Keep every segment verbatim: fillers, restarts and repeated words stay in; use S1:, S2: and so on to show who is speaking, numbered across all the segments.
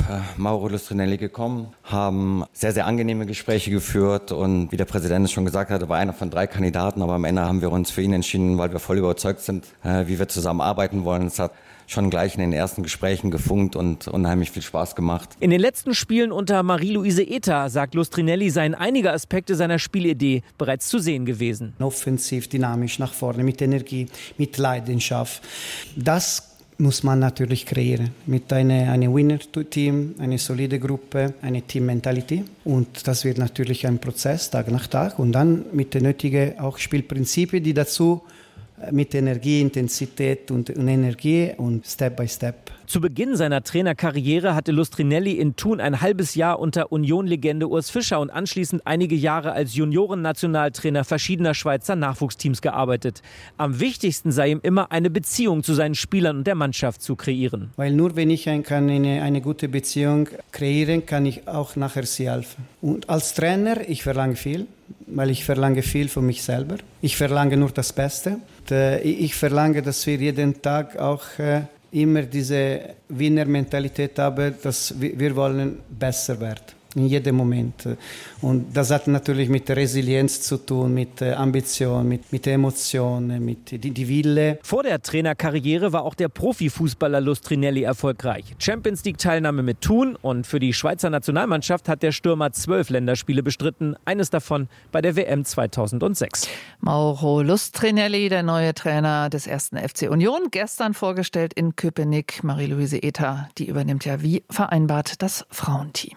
S1: Mauro Lustrinelli gekommen, haben sehr, sehr angenehme Gespräche geführt und wie der Präsident es schon gesagt hatte, war einer von drei Kandidaten, aber am Ende haben wir uns für ihn entschieden, weil wir voll überzeugt sind, wie wir zusammenarbeiten wollen. Es hat schon gleich in den ersten Gesprächen gefunkt und unheimlich viel Spaß gemacht.
S2: In den letzten Spielen unter Marie-Louise Eta, sagt Lustrinelli, seien einige Aspekte seiner Spielidee bereits zu sehen gewesen.
S3: Offensiv, dynamisch nach vorne, mit Energie, mit Leidenschaft. Das muss man natürlich kreieren. Mit einem eine Winner-Team, eine solide Gruppe, eine Team-Mentalität. Und das wird natürlich ein Prozess, Tag nach Tag. Und dann mit den nötigen auch Spielprinzipien, die dazu mit Energie, Intensität und, und Energie und Step by Step.
S2: Zu Beginn seiner Trainerkarriere hatte Lustrinelli in Thun ein halbes Jahr unter Union-Legende Urs Fischer und anschließend einige Jahre als Junioren-Nationaltrainer verschiedener Schweizer Nachwuchsteams gearbeitet. Am wichtigsten sei ihm immer, eine Beziehung zu seinen Spielern und der Mannschaft zu kreieren.
S3: Weil nur wenn ich ein, kann eine, eine gute Beziehung kreieren, kann ich auch nachher sie helfen. Und als Trainer, ich verlange viel, weil ich verlange viel von mich selber. Ich verlange nur das Beste. Ich verlange, dass wir jeden Tag auch äh, immer diese Winner-Mentalität haben, dass wir, wir wollen besser werden. In jedem Moment. Und das hat natürlich mit Resilienz zu tun, mit Ambition, mit, mit Emotionen, mit die, die Wille.
S2: Vor der Trainerkarriere war auch der Profifußballer Lustrinelli erfolgreich. Champions-League-Teilnahme mit Thun und für die Schweizer Nationalmannschaft hat der Stürmer zwölf Länderspiele bestritten, eines davon bei der W M zweitausendsechs.
S4: Mauro Lustrinelli, der neue Trainer des ersten F C Union, gestern vorgestellt in Köpenick. Marie-Louise Eta, die übernimmt ja wie vereinbart das Frauenteam.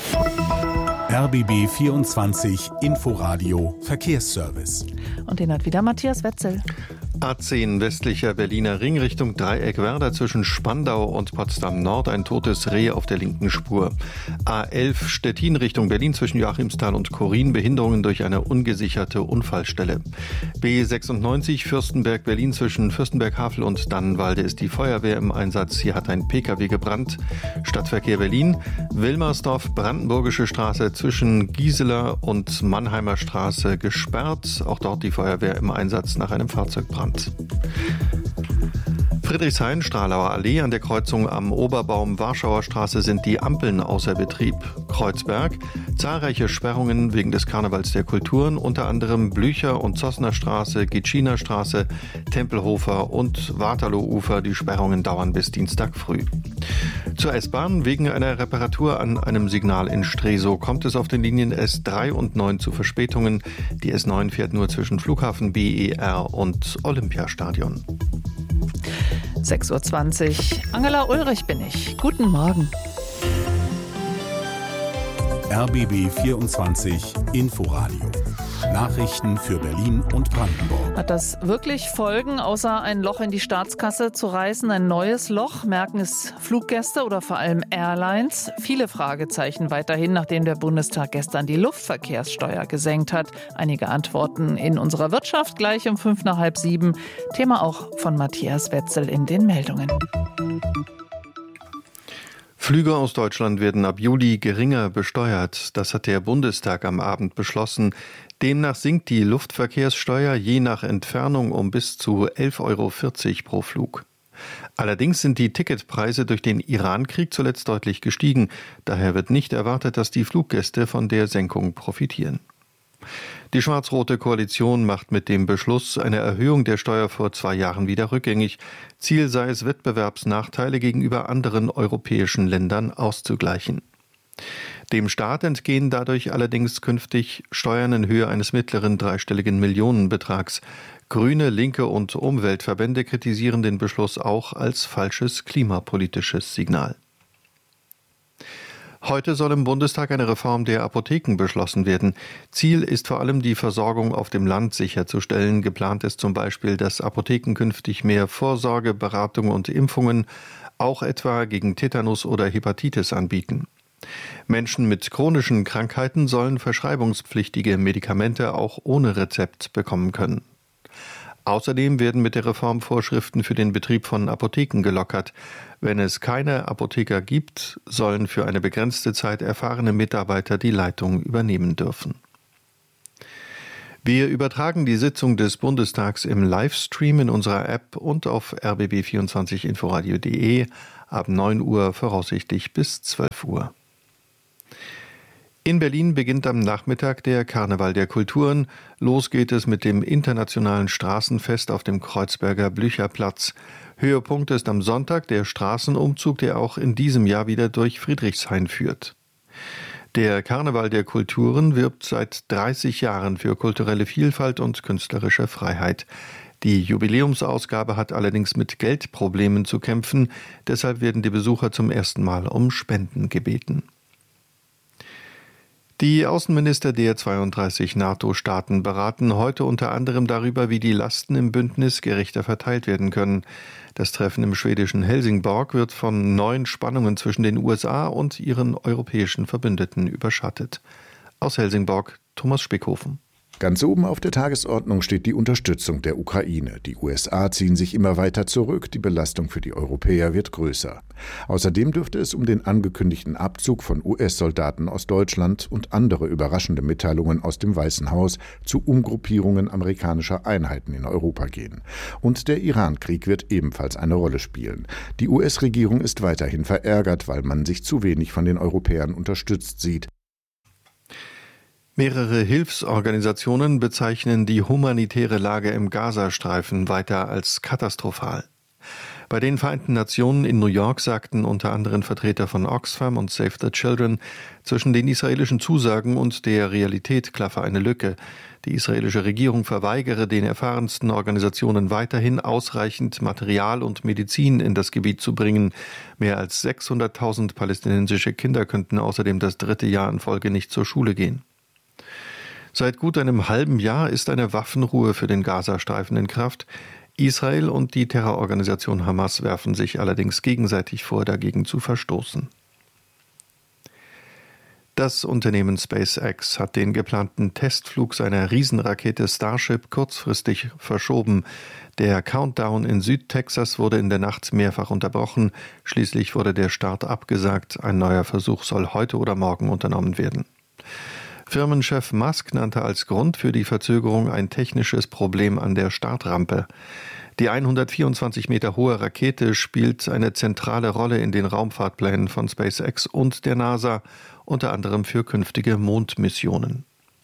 S5: R B B vierundzwanzig Inforadio Verkehrsservice.
S4: Und den hat wieder Matthias Wetzel.
S6: A zehn westlicher Berliner Ring Richtung Dreieckwerder zwischen Spandau und Potsdam Nord ein totes Reh auf der linken Spur. A elf Stettin Richtung Berlin zwischen Joachimsthal und Korin Behinderungen durch eine ungesicherte Unfallstelle. B sechsundneunzig Fürstenberg Berlin zwischen Fürstenberg-Havel und Dannenwalde ist die Feuerwehr im Einsatz. Hier hat ein Pkw gebrannt. Stadtverkehr Berlin Wilmersdorf Brandenburgische Straße zwischen Gisela und Mannheimer Straße gesperrt. Auch dort die Feuerwehr im Einsatz nach einem Fahrzeugbrand. Friedrichshain, Stralauer Allee, an der Kreuzung am Oberbaum Warschauer Straße sind die Ampeln außer Betrieb. Kreuzberg, zahlreiche Sperrungen wegen des Karnevals der Kulturen, unter anderem Blücher- und Zossner Straße, Gitschiner Straße, Tempelhofer und Waterloo-Ufer. Die Sperrungen dauern bis Dienstag früh. Zur S-Bahn, wegen einer Reparatur an einem Signal in Stresow kommt es auf den Linien S drei und neun zu Verspätungen. Die S neun fährt nur zwischen Flughafen B E R und Olympiastadion.
S4: sechs Uhr zwanzig. Angela Ulrich bin ich. Guten Morgen.
S5: R B B vierundzwanzig Inforadio. Nachrichten für Berlin und Brandenburg.
S4: Hat das wirklich Folgen, außer ein Loch in die Staatskasse zu reißen? Ein neues Loch? Merken es Fluggäste oder vor allem Airlines? Viele Fragezeichen weiterhin, nachdem der Bundestag gestern die Luftverkehrssteuer gesenkt hat. Einige Antworten in unserer Wirtschaft gleich um fünf nach halb sieben. Thema auch von Matthias Wetzel in den Meldungen.
S6: Flüge aus Deutschland werden ab Juli geringer besteuert. Das hat der Bundestag am Abend beschlossen. Demnach sinkt die Luftverkehrssteuer je nach Entfernung um bis zu elf Euro vierzig pro Flug. Allerdings sind die Ticketpreise durch den Iran-Krieg zuletzt deutlich gestiegen. Daher wird nicht erwartet, dass die Fluggäste von der Senkung profitieren. Die schwarz-rote Koalition macht mit dem Beschluss eine Erhöhung der Steuer vor zwei Jahren wieder rückgängig. Ziel sei es, Wettbewerbsnachteile gegenüber anderen europäischen Ländern auszugleichen. Dem Staat entgehen dadurch allerdings künftig Steuern in Höhe eines mittleren dreistelligen Millionenbetrags. Grüne, Linke und Umweltverbände kritisieren den Beschluss auch als falsches klimapolitisches Signal. Heute soll im Bundestag eine Reform der Apotheken beschlossen werden. Ziel ist vor allem, die Versorgung auf dem Land sicherzustellen. Geplant ist zum Beispiel, dass Apotheken künftig mehr Vorsorge, Beratung und Impfungen, auch etwa gegen Tetanus oder Hepatitis, anbieten. Menschen mit chronischen Krankheiten sollen verschreibungspflichtige Medikamente auch ohne Rezept bekommen können. Außerdem werden mit der Reform Vorschriften für den Betrieb von Apotheken gelockert. Wenn es keine Apotheker gibt, sollen für eine begrenzte Zeit erfahrene Mitarbeiter die Leitung übernehmen dürfen. Wir übertragen die Sitzung des Bundestags im Livestream in unserer App und auf r b b vierundzwanzig inforadio punkt de ab neun Uhr voraussichtlich bis zwölf Uhr. In Berlin beginnt am Nachmittag der Karneval der Kulturen. Los geht es mit dem internationalen Straßenfest auf dem Kreuzberger Blücherplatz. Höhepunkt ist am Sonntag der Straßenumzug, der auch in diesem Jahr wieder durch Friedrichshain führt. Der Karneval der Kulturen wirbt seit dreißig Jahren für kulturelle Vielfalt und künstlerische Freiheit. Die Jubiläumsausgabe hat allerdings mit Geldproblemen zu kämpfen. Deshalb werden die Besucher zum ersten Mal um Spenden gebeten. Die Außenminister der zweiunddreißig NATO-Staaten beraten heute unter anderem darüber, wie die Lasten im Bündnis gerechter verteilt werden können. Das Treffen im schwedischen Helsingborg wird von neuen Spannungen zwischen den U S A und ihren europäischen Verbündeten überschattet. Aus Helsingborg, Thomas Spickhofen.
S7: Ganz oben auf der Tagesordnung steht die Unterstützung der Ukraine. Die U S A ziehen sich immer weiter zurück, die Belastung für die Europäer wird größer. Außerdem dürfte es um den angekündigten Abzug von U S-Soldaten aus Deutschland und andere überraschende Mitteilungen aus dem Weißen Haus zu Umgruppierungen amerikanischer Einheiten in Europa gehen. Und der Iran-Krieg wird ebenfalls eine Rolle spielen. Die U S-Regierung ist weiterhin verärgert, weil man sich zu wenig von den Europäern unterstützt sieht.
S6: Mehrere Hilfsorganisationen bezeichnen die humanitäre Lage im Gazastreifen weiter als katastrophal. Bei den Vereinten Nationen in New York sagten unter anderem Vertreter von Oxfam und Save the Children, zwischen den israelischen Zusagen und der Realität klaffe eine Lücke. Die israelische Regierung verweigere den erfahrensten Organisationen weiterhin ausreichend Material und Medizin in das Gebiet zu bringen. Mehr als sechshunderttausend palästinensische Kinder könnten außerdem das dritte Jahr in Folge nicht zur Schule gehen. Seit gut einem halben Jahr ist eine Waffenruhe für den Gazastreifen in Kraft. Israel und die Terrororganisation Hamas werfen sich allerdings gegenseitig vor, dagegen zu verstoßen. Das Unternehmen SpaceX hat den geplanten Testflug seiner Riesenrakete Starship kurzfristig verschoben. Der Countdown in Südtexas wurde in der Nacht mehrfach unterbrochen. Schließlich wurde der Start abgesagt. Ein neuer Versuch soll heute oder morgen unternommen werden. Firmenchef Musk nannte als Grund für die Verzögerung ein technisches Problem an der Startrampe. Die hundertvierundzwanzig Meter hohe Rakete spielt eine zentrale Rolle in den Raumfahrtplänen von SpaceX und der NASA, unter anderem für künftige Mondmissionen.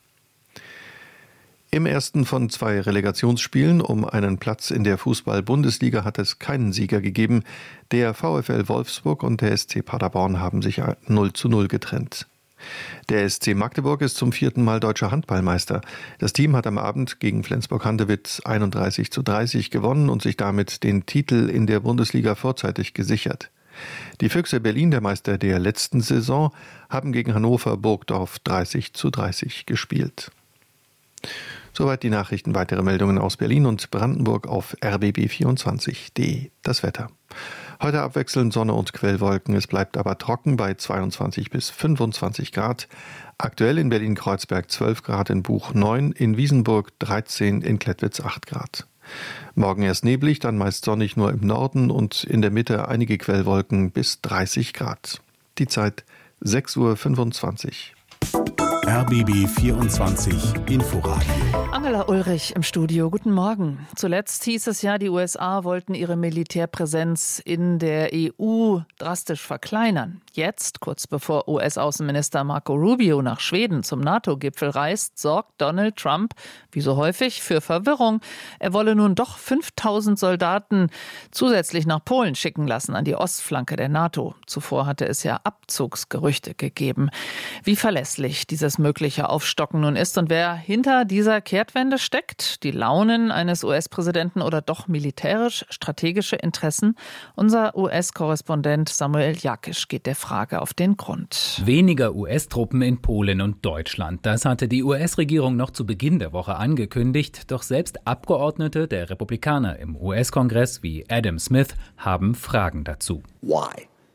S6: Im ersten von zwei Relegationsspielen um einen Platz in der Fußball-Bundesliga hat es keinen Sieger gegeben. Der VfL Wolfsburg und der S C Paderborn haben sich null zu null getrennt. Der S C Magdeburg ist zum vierten Mal deutscher Handballmeister. Das Team hat am Abend gegen Flensburg-Handewitt einunddreißig zu dreißig gewonnen und sich damit den Titel in der Bundesliga vorzeitig gesichert. Die Füchse Berlin, der Meister der letzten Saison, haben gegen Hannover Burgdorf dreißig zu dreißig gespielt. Soweit die Nachrichten. Weitere Meldungen aus Berlin und Brandenburg auf r b b vierundzwanzig punkt de. Das Wetter. Heute abwechselnd Sonne und Quellwolken. Es bleibt aber trocken bei zweiundzwanzig bis fünfundzwanzig Grad. Aktuell in Berlin-Kreuzberg zwölf Grad, in Buch neun, in Wiesenburg dreizehn, in Klettwitz acht Grad. Morgen erst neblig, dann meist sonnig nur im Norden und in der Mitte einige Quellwolken bis dreißig Grad. Die Zeit sechs Uhr fünfundzwanzig.
S5: R B B vierundzwanzig Inforadio.
S4: Angela Ulrich im Studio. Guten Morgen. Zuletzt hieß es ja, die U S A wollten ihre Militärpräsenz in der E U drastisch verkleinern. Jetzt, kurz bevor U S-Außenminister Marco Rubio nach Schweden zum NATO-Gipfel reist, sorgt Donald Trump, wie so häufig, für Verwirrung. Er wolle nun doch fünftausend Soldaten zusätzlich nach Polen schicken lassen, an die Ostflanke der NATO. Zuvor hatte es ja Abzugsgerüchte gegeben. Wie verlässlich dieses mögliche Aufstocken nun ist und wer hinter dieser Kehrtwende steckt, die Launen eines U S-Präsidenten oder doch militärisch-strategische Interessen? Unser U S-Korrespondent Samuel Jakisch geht der Frage auf den Grund.
S8: Weniger U S-Truppen in Polen und Deutschland. Das hatte die U S-Regierung noch zu Beginn der Woche angekündigt. Doch selbst Abgeordnete der Republikaner im U S-Kongress wie Adam Smith haben Fragen dazu.
S9: Why?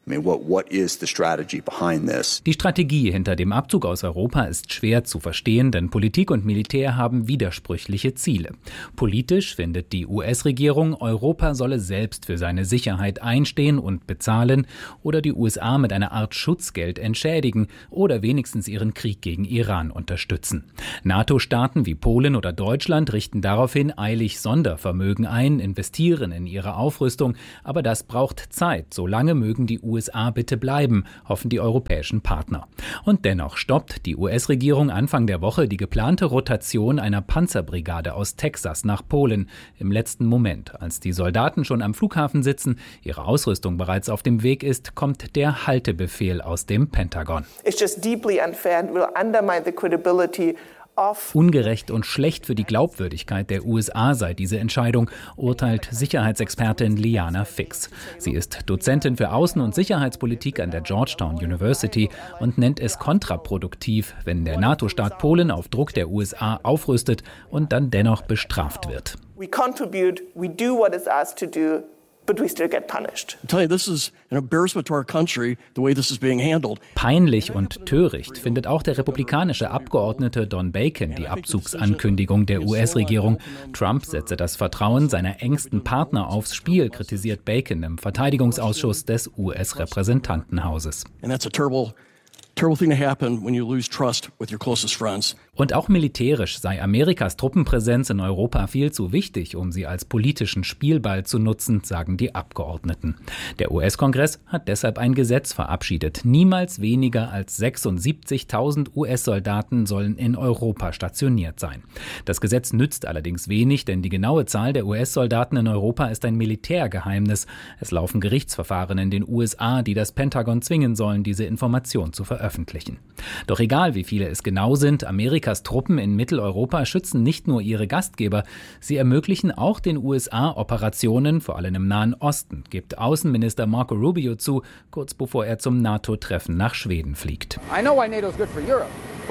S8: Die Strategie hinter dem Abzug aus Europa ist schwer zu verstehen, denn Politik und Militär haben widersprüchliche Ziele. Politisch findet die U S-Regierung, Europa solle selbst für seine Sicherheit einstehen und bezahlen oder die U S A mit einer Art Schutzgeld entschädigen oder wenigstens ihren Krieg gegen Iran unterstützen. NATO-Staaten wie Polen oder Deutschland richten daraufhin eilig Sondervermögen ein, investieren in ihre Aufrüstung, aber das braucht Zeit. Solange mögen die U S A bitte bleiben, hoffen die europäischen Partner. Und dennoch stoppt die U S-Regierung Anfang der Woche die geplante Rotation einer Panzerbrigade aus Texas nach Polen im letzten Moment. Als die Soldaten schon am Flughafen sitzen, ihre Ausrüstung bereits auf dem Weg ist, kommt der Haltebefehl aus dem Pentagon.
S9: It's just deeply unfair and will undermine the credibility.
S8: Ungerecht und schlecht für die Glaubwürdigkeit der U S A sei diese Entscheidung, urteilt Sicherheitsexpertin Liana Fix. Sie ist Dozentin für Außen- und Sicherheitspolitik an der Georgetown University und nennt es kontraproduktiv, wenn der NATO-Staat Polen auf Druck der U S A aufrüstet und dann dennoch bestraft wird.
S9: We contribute, we do what is asked to do. But we still get punished.
S10: I tell you, this is an embarrassment to our country, the way this is being handled.
S8: Peinlich und töricht findet auch der republikanische Abgeordnete Don Bacon die Abzugsankündigung der U S-Regierung. Trump setze das Vertrauen seiner engsten Partner aufs Spiel, kritisiert Bacon im Verteidigungsausschuss des U S-Repräsentantenhauses.
S10: And that's a terrible Terrible thing to happen when you lose trust with your closest friends.
S8: Und auch militärisch sei Amerikas Truppenpräsenz in Europa viel zu wichtig, um sie als politischen Spielball zu nutzen, sagen die Abgeordneten. Der U S-Kongress hat deshalb ein Gesetz verabschiedet. Niemals weniger als sechsundsiebzigtausend U S-Soldaten sollen in Europa stationiert sein. Das Gesetz nützt allerdings wenig, denn die genaue Zahl der U S-Soldaten in Europa ist ein Militärgeheimnis. Es laufen Gerichtsverfahren in den U S A, die das Pentagon zwingen sollen, diese Information zu veröffentlichen. Veröffentlichen. Doch egal, wie viele es genau sind, Amerikas Truppen in Mitteleuropa schützen nicht nur ihre Gastgeber, sie ermöglichen auch den U S A Operationen, vor allem im Nahen Osten, gibt Außenminister Marco Rubio zu, kurz bevor er zum NATO-Treffen nach Schweden fliegt.
S11: I know why NATO is good for Europe.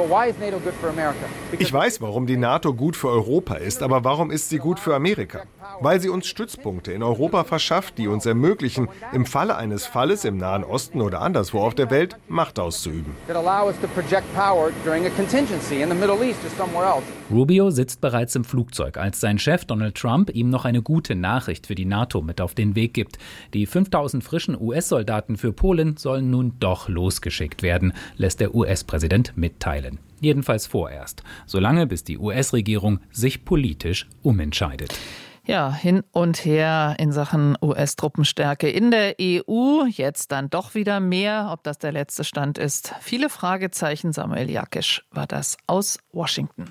S12: Ich weiß, warum die NATO gut für Europa ist, aber warum ist sie gut für Amerika? Weil sie uns Stützpunkte in Europa verschafft, die uns ermöglichen, im Falle eines Falles im Nahen Osten oder anderswo auf der Welt Macht auszuüben.
S8: Rubio sitzt bereits im Flugzeug, als sein Chef Donald Trump ihm noch eine gute Nachricht für die NATO mit auf den Weg gibt. Die fünftausend frischen U S-Soldaten für Polen sollen nun doch losgeschickt werden, lässt der U S-Präsident mitteilen. Jedenfalls vorerst, solange bis die U S-Regierung sich politisch umentscheidet.
S4: Ja, hin und her in Sachen U S-Truppenstärke in der E U. Jetzt dann doch wieder mehr. Ob das der letzte Stand ist? Viele Fragezeichen. Samuel Jakisch war das aus Washington.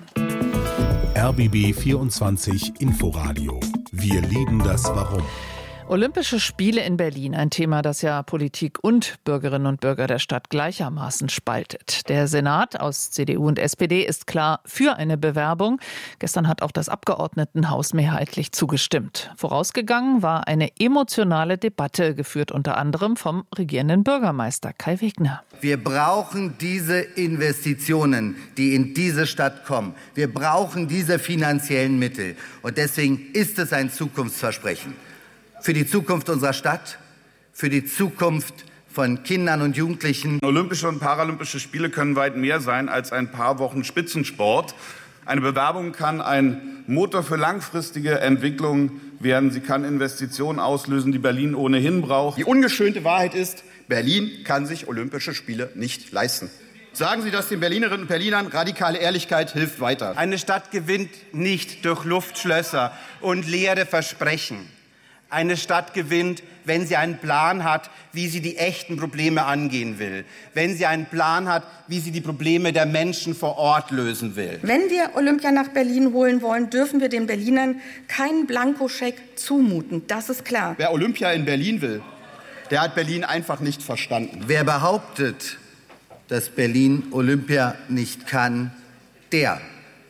S5: R B B vierundzwanzig Inforadio. Wir lieben das Warum.
S4: Olympische Spiele in Berlin, ein Thema, das ja Politik und Bürgerinnen und Bürger der Stadt gleichermaßen spaltet. Der Senat aus C D U und S P D ist klar für eine Bewerbung. Gestern hat auch das Abgeordnetenhaus mehrheitlich zugestimmt. Vorausgegangen war eine emotionale Debatte, geführt unter anderem vom regierenden Bürgermeister Kai Wegner.
S13: Wir brauchen diese Investitionen, die in diese Stadt kommen. Wir brauchen diese finanziellen Mittel. Und deswegen ist es ein Zukunftsversprechen. Für die Zukunft unserer Stadt, für die Zukunft von Kindern und Jugendlichen.
S14: Olympische und Paralympische Spiele können weit mehr sein als ein paar Wochen Spitzensport. Eine Bewerbung kann ein Motor für langfristige Entwicklung werden. Sie kann Investitionen auslösen, die Berlin ohnehin braucht.
S15: Die ungeschönte Wahrheit ist, Berlin kann sich Olympische Spiele nicht leisten. Sagen Sie das den Berlinerinnen und Berlinern, radikale Ehrlichkeit hilft weiter.
S16: Eine Stadt gewinnt nicht durch Luftschlösser und leere Versprechen. Eine Stadt gewinnt, wenn sie einen Plan hat, wie sie die echten Probleme angehen will. Wenn sie einen Plan hat, wie sie die Probleme der Menschen vor Ort lösen will.
S17: Wenn wir Olympia nach Berlin holen wollen, dürfen wir den Berlinern keinen Blankoscheck zumuten. Das ist klar.
S15: Wer Olympia in Berlin will, der hat Berlin einfach nicht verstanden.
S13: Wer behauptet, dass Berlin Olympia nicht kann, der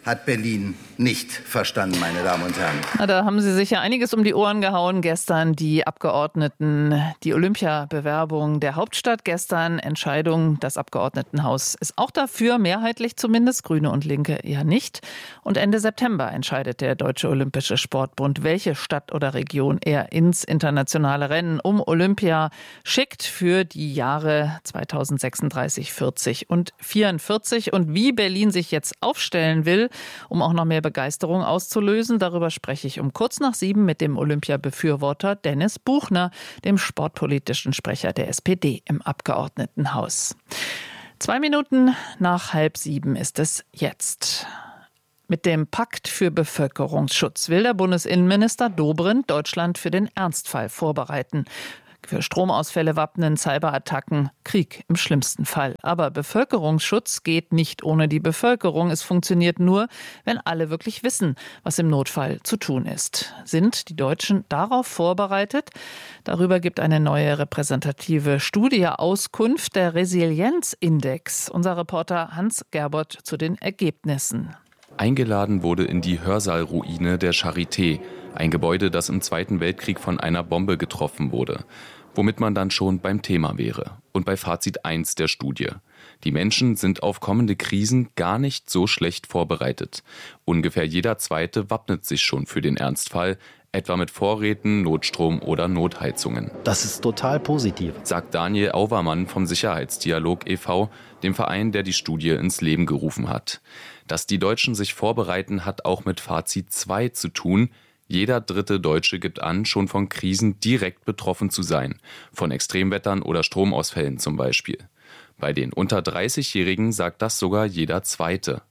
S13: hat Berlin nicht verstanden, meine Damen und Herren.
S4: Na, da haben Sie sich ja einiges um die Ohren gehauen gestern. Die Abgeordneten, die Olympiabewerbung der Hauptstadt gestern, Entscheidung, das Abgeordnetenhaus ist auch dafür, mehrheitlich zumindest, Grüne und Linke eher nicht. Und Ende September entscheidet der Deutsche Olympische Sportbund, welche Stadt oder Region er ins internationale Rennen um Olympia schickt für die Jahre zweitausendsechsunddreißig, vierzig und vierundvierzig. Und wie Berlin sich jetzt aufstellen will, um auch noch mehr Begeisterung auszulösen, darüber spreche ich um kurz nach sieben mit dem Olympia-Befürworter Dennis Buchner, dem sportpolitischen Sprecher der S P D im Abgeordnetenhaus. Zwei Minuten nach halb sieben ist es jetzt. Mit dem Pakt für Bevölkerungsschutz will der Bundesinnenminister Dobrindt Deutschland für den Ernstfall vorbereiten. Für Stromausfälle wappnen, Cyberattacken, Krieg im schlimmsten Fall. Aber Bevölkerungsschutz geht nicht ohne die Bevölkerung. Es funktioniert nur, wenn alle wirklich wissen, was im Notfall zu tun ist. Sind die Deutschen darauf vorbereitet? Darüber gibt eine neue repräsentative Studie Auskunft, der Resilienzindex. Unser Reporter Hans Gerbert zu den Ergebnissen.
S11: Eingeladen wurde in die Hörsaalruine der Charité, ein Gebäude, das im Zweiten Weltkrieg von einer Bombe getroffen wurde. Womit man dann schon beim Thema wäre. Und bei Fazit eins der Studie. Die Menschen sind auf kommende Krisen gar nicht so schlecht vorbereitet. Ungefähr jeder Zweite wappnet sich schon für den Ernstfall, etwa mit Vorräten, Notstrom oder Notheizungen.
S18: Das ist total positiv,
S11: sagt Daniel Auvermann vom Sicherheitsdialog e V, dem Verein, der die Studie ins Leben gerufen hat. Dass die Deutschen sich vorbereiten, hat auch mit Fazit zwei zu tun. Jeder dritte Deutsche gibt an, schon von Krisen direkt betroffen zu sein. Von Extremwettern oder Stromausfällen zum Beispiel. Bei den unter dreißigjährigen sagt das sogar jeder Zweite.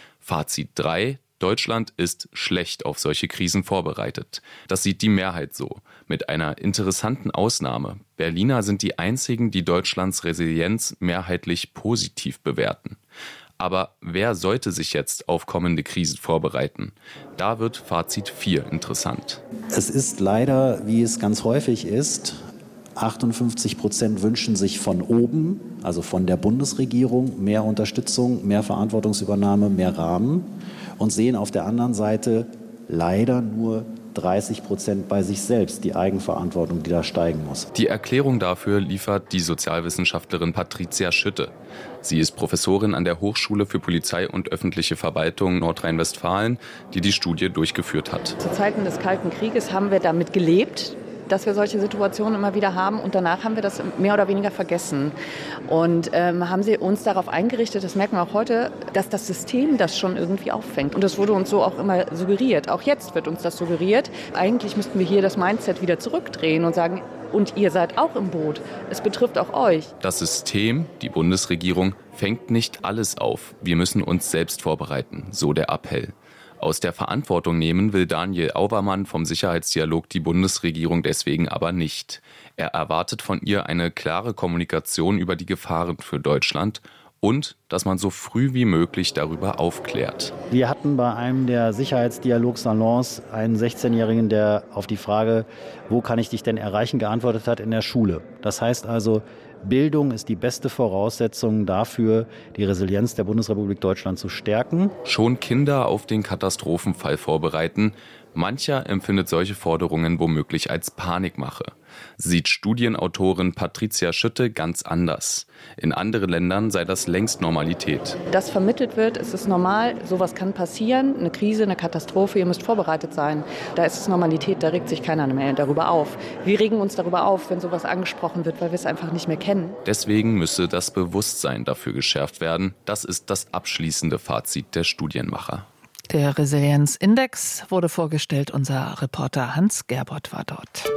S11: Fazit drei. Deutschland ist schlecht auf solche Krisen vorbereitet. Das sieht die Mehrheit so. Mit einer interessanten Ausnahme. Berliner sind die einzigen, die Deutschlands Resilienz mehrheitlich positiv bewerten. Aber wer sollte sich jetzt auf kommende Krisen vorbereiten? Da wird Fazit vier interessant.
S18: Es ist leider, wie es ganz häufig ist, achtundfünfzig Prozent wünschen sich von oben, also von der Bundesregierung, mehr Unterstützung, mehr Verantwortungsübernahme, mehr Rahmen und sehen auf der anderen Seite leider nur dreißig Prozent bei sich selbst, die Eigenverantwortung, die da steigen muss.
S11: Die Erklärung dafür liefert die Sozialwissenschaftlerin Patricia Schütte. Sie ist Professorin an der Hochschule für Polizei und öffentliche Verwaltung Nordrhein-Westfalen, die die Studie durchgeführt hat.
S19: Zu Zeiten des Kalten Krieges haben wir damit gelebt, dass wir solche Situationen immer wieder haben und danach haben wir das mehr oder weniger vergessen und ähm, haben sie uns darauf eingerichtet, das merken wir auch heute, dass das System das schon irgendwie auffängt und das wurde uns so auch immer suggeriert, auch jetzt wird uns das suggeriert. Eigentlich müssten wir hier das Mindset wieder zurückdrehen und sagen, und ihr seid auch im Boot, es betrifft auch euch.
S11: Das System, die Bundesregierung, fängt nicht alles auf, wir müssen uns selbst vorbereiten, so der Appell. Aus der Verantwortung nehmen will Daniel Auvermann vom Sicherheitsdialog die Bundesregierung deswegen aber nicht. Er erwartet von ihr eine klare Kommunikation über die Gefahren für Deutschland und dass man so früh wie möglich darüber aufklärt.
S18: Wir hatten bei einem der Sicherheitsdialog-Salons einen sechzehnjährigen, der auf die Frage, wo kann ich dich denn erreichen, geantwortet hat, in der Schule. Das heißt also, Bildung ist die beste Voraussetzung dafür, die Resilienz der Bundesrepublik Deutschland zu stärken.
S11: Schon Kinder auf den Katastrophenfall vorbereiten. Mancher empfindet solche Forderungen womöglich als Panikmache. Sieht Studienautorin Patricia Schütte ganz anders. In anderen Ländern sei das längst Normalität.
S19: Das vermittelt wird, es ist normal, sowas kann passieren, eine Krise, eine Katastrophe, ihr müsst vorbereitet sein. Da ist es Normalität, da regt sich keiner mehr darüber auf. Wir regen uns darüber auf, wenn sowas angesprochen wird, weil wir es einfach nicht mehr kennen.
S11: Deswegen müsse das Bewusstsein dafür geschärft werden. Das ist das abschließende Fazit der Studienmacher.
S4: Der Resilienzindex wurde vorgestellt. Unser Reporter Hans Gerbert war dort.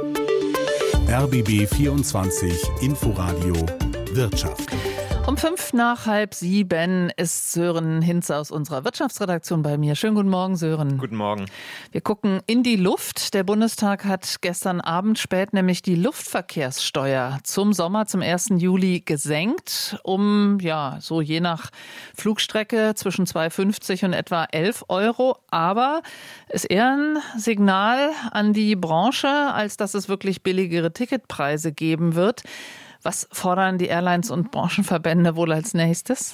S5: R B B vierundzwanzig Inforadio Wirtschaft.
S4: Um fünf nach halb sieben ist Sören Hinz aus unserer Wirtschaftsredaktion bei mir. Schönen guten Morgen, Sören.
S20: Guten Morgen.
S4: Wir gucken in die Luft. Der Bundestag hat gestern Abend spät nämlich die Luftverkehrssteuer zum Sommer, zum ersten Juli gesenkt, um, ja, so je nach Flugstrecke zwischen zwei Euro fünfzig und etwa elf Euro. Aber ist eher ein Signal an die Branche, als dass es wirklich billigere Ticketpreise geben wird. Was fordern die Airlines und Branchenverbände wohl als nächstes?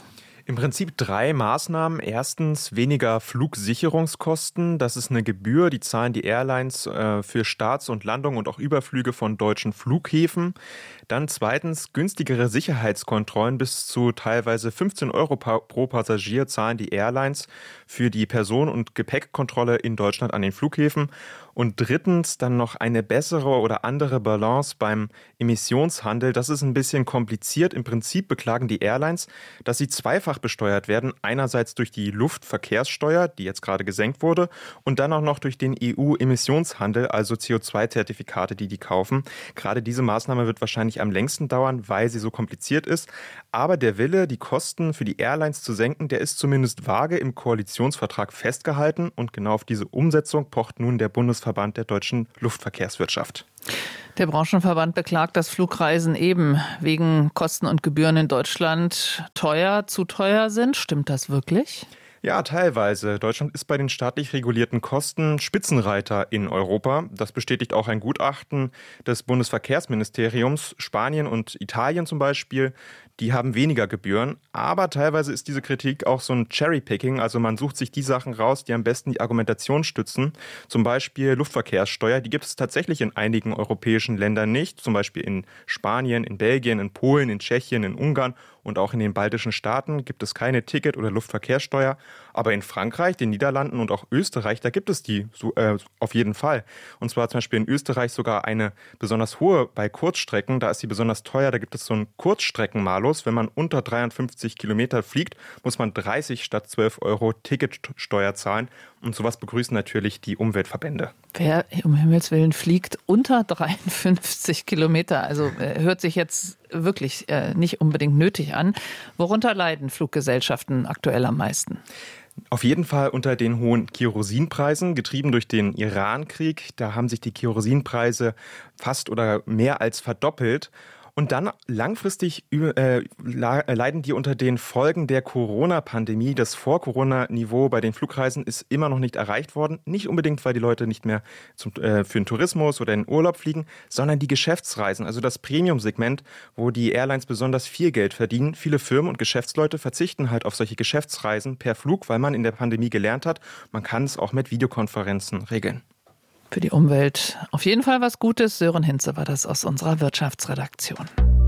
S20: Im Prinzip drei Maßnahmen. Erstens weniger Flugsicherungskosten. Das ist eine Gebühr, die zahlen die Airlines äh, für Starts und Landungen und auch Überflüge von deutschen Flughäfen. Dann zweitens günstigere Sicherheitskontrollen. Bis zu teilweise fünfzehn Euro pro Passagier zahlen die Airlines für die Person- und Gepäckkontrolle in Deutschland an den Flughäfen. Und drittens dann noch eine bessere oder andere Balance beim Emissionshandel. Das ist ein bisschen kompliziert. Im Prinzip beklagen die Airlines, dass sie zweifach besteuert werden. Einerseits durch die Luftverkehrssteuer, die jetzt gerade gesenkt wurde, und dann auch noch durch den E U-Emissionshandel, also C O zwei Zertifikate, die die kaufen. Gerade diese Maßnahme wird wahrscheinlich am längsten dauern, weil sie so kompliziert ist. Aber der Wille, die Kosten für die Airlines zu senken, der ist zumindest vage im Koalitionsvertrag festgehalten. Und genau auf diese Umsetzung pocht nun der Bundesverband der deutschen Luftverkehrswirtschaft.
S4: Der Branchenverband beklagt, dass Flugreisen eben wegen Kosten und Gebühren in Deutschland teuer, zu teuer sind. Stimmt das wirklich?
S20: Ja, teilweise. Deutschland ist bei den staatlich regulierten Kosten Spitzenreiter in Europa. Das bestätigt auch ein Gutachten des Bundesverkehrsministeriums. Spanien und Italien zum Beispiel, die haben weniger Gebühren. Aber teilweise ist diese Kritik auch so ein Cherrypicking. Also man sucht sich die Sachen raus, die am besten die Argumentation stützen. Zum Beispiel Luftverkehrssteuer. Die gibt es tatsächlich in einigen europäischen Ländern nicht. Zum Beispiel in Spanien, in Belgien, in Polen, in Tschechien, in Ungarn. Und auch in den baltischen Staaten gibt es keine Ticket- oder Luftverkehrssteuer. Aber in Frankreich, den Niederlanden und auch Österreich, da gibt es die so, äh, auf jeden Fall. Und zwar zum Beispiel in Österreich sogar eine besonders hohe bei Kurzstrecken. Da ist sie besonders teuer. Da gibt es so einen Kurzstreckenmalus. Wenn man unter dreiundfünfzig Kilometer fliegt, muss man dreißig statt zwölf Euro Ticketsteuer zahlen. Und sowas begrüßen natürlich die Umweltverbände.
S4: Wer um Himmels Willen fliegt unter dreiundfünfzig Kilometer, also äh, hört sich jetzt wirklich äh, nicht unbedingt nötig an. Worunter leiden Fluggesellschaften aktuell am meisten?
S20: Auf jeden Fall unter den hohen Kerosinpreisen, getrieben durch den Iran-Krieg. Da haben sich die Kerosinpreise fast oder mehr als verdoppelt. Und dann langfristig äh, leiden die unter den Folgen der Corona-Pandemie. Das Vor-Corona-Niveau bei den Flugreisen ist immer noch nicht erreicht worden. Nicht unbedingt, weil die Leute nicht mehr zum, äh, für den Tourismus oder in den Urlaub fliegen, sondern die Geschäftsreisen, also das Premium-Segment, wo die Airlines besonders viel Geld verdienen. Viele Firmen und Geschäftsleute verzichten halt auf solche Geschäftsreisen per Flug, weil man in der Pandemie gelernt hat, man kann es auch mit Videokonferenzen regeln.
S4: Für die Umwelt auf jeden Fall was Gutes. Sören Hinze war das aus unserer Wirtschaftsredaktion.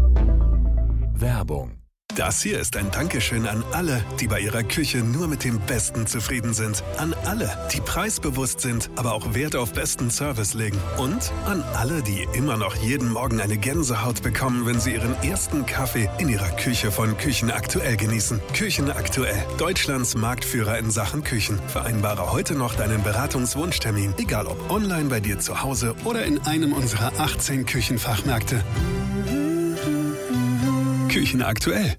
S5: Werbung. Das hier ist ein Dankeschön an alle, die bei ihrer Küche nur mit dem Besten zufrieden sind. An alle, die preisbewusst sind, aber auch Wert auf besten Service legen. Und an alle, die immer noch jeden Morgen eine Gänsehaut bekommen, wenn sie ihren ersten Kaffee in ihrer Küche von Küchenaktuell genießen. Küchenaktuell, Deutschlands Marktführer in Sachen Küchen. Vereinbare heute noch deinen Beratungswunschtermin, egal ob online bei dir zu Hause oder in einem unserer achtzehn Küchenfachmärkte. Küchenaktuell.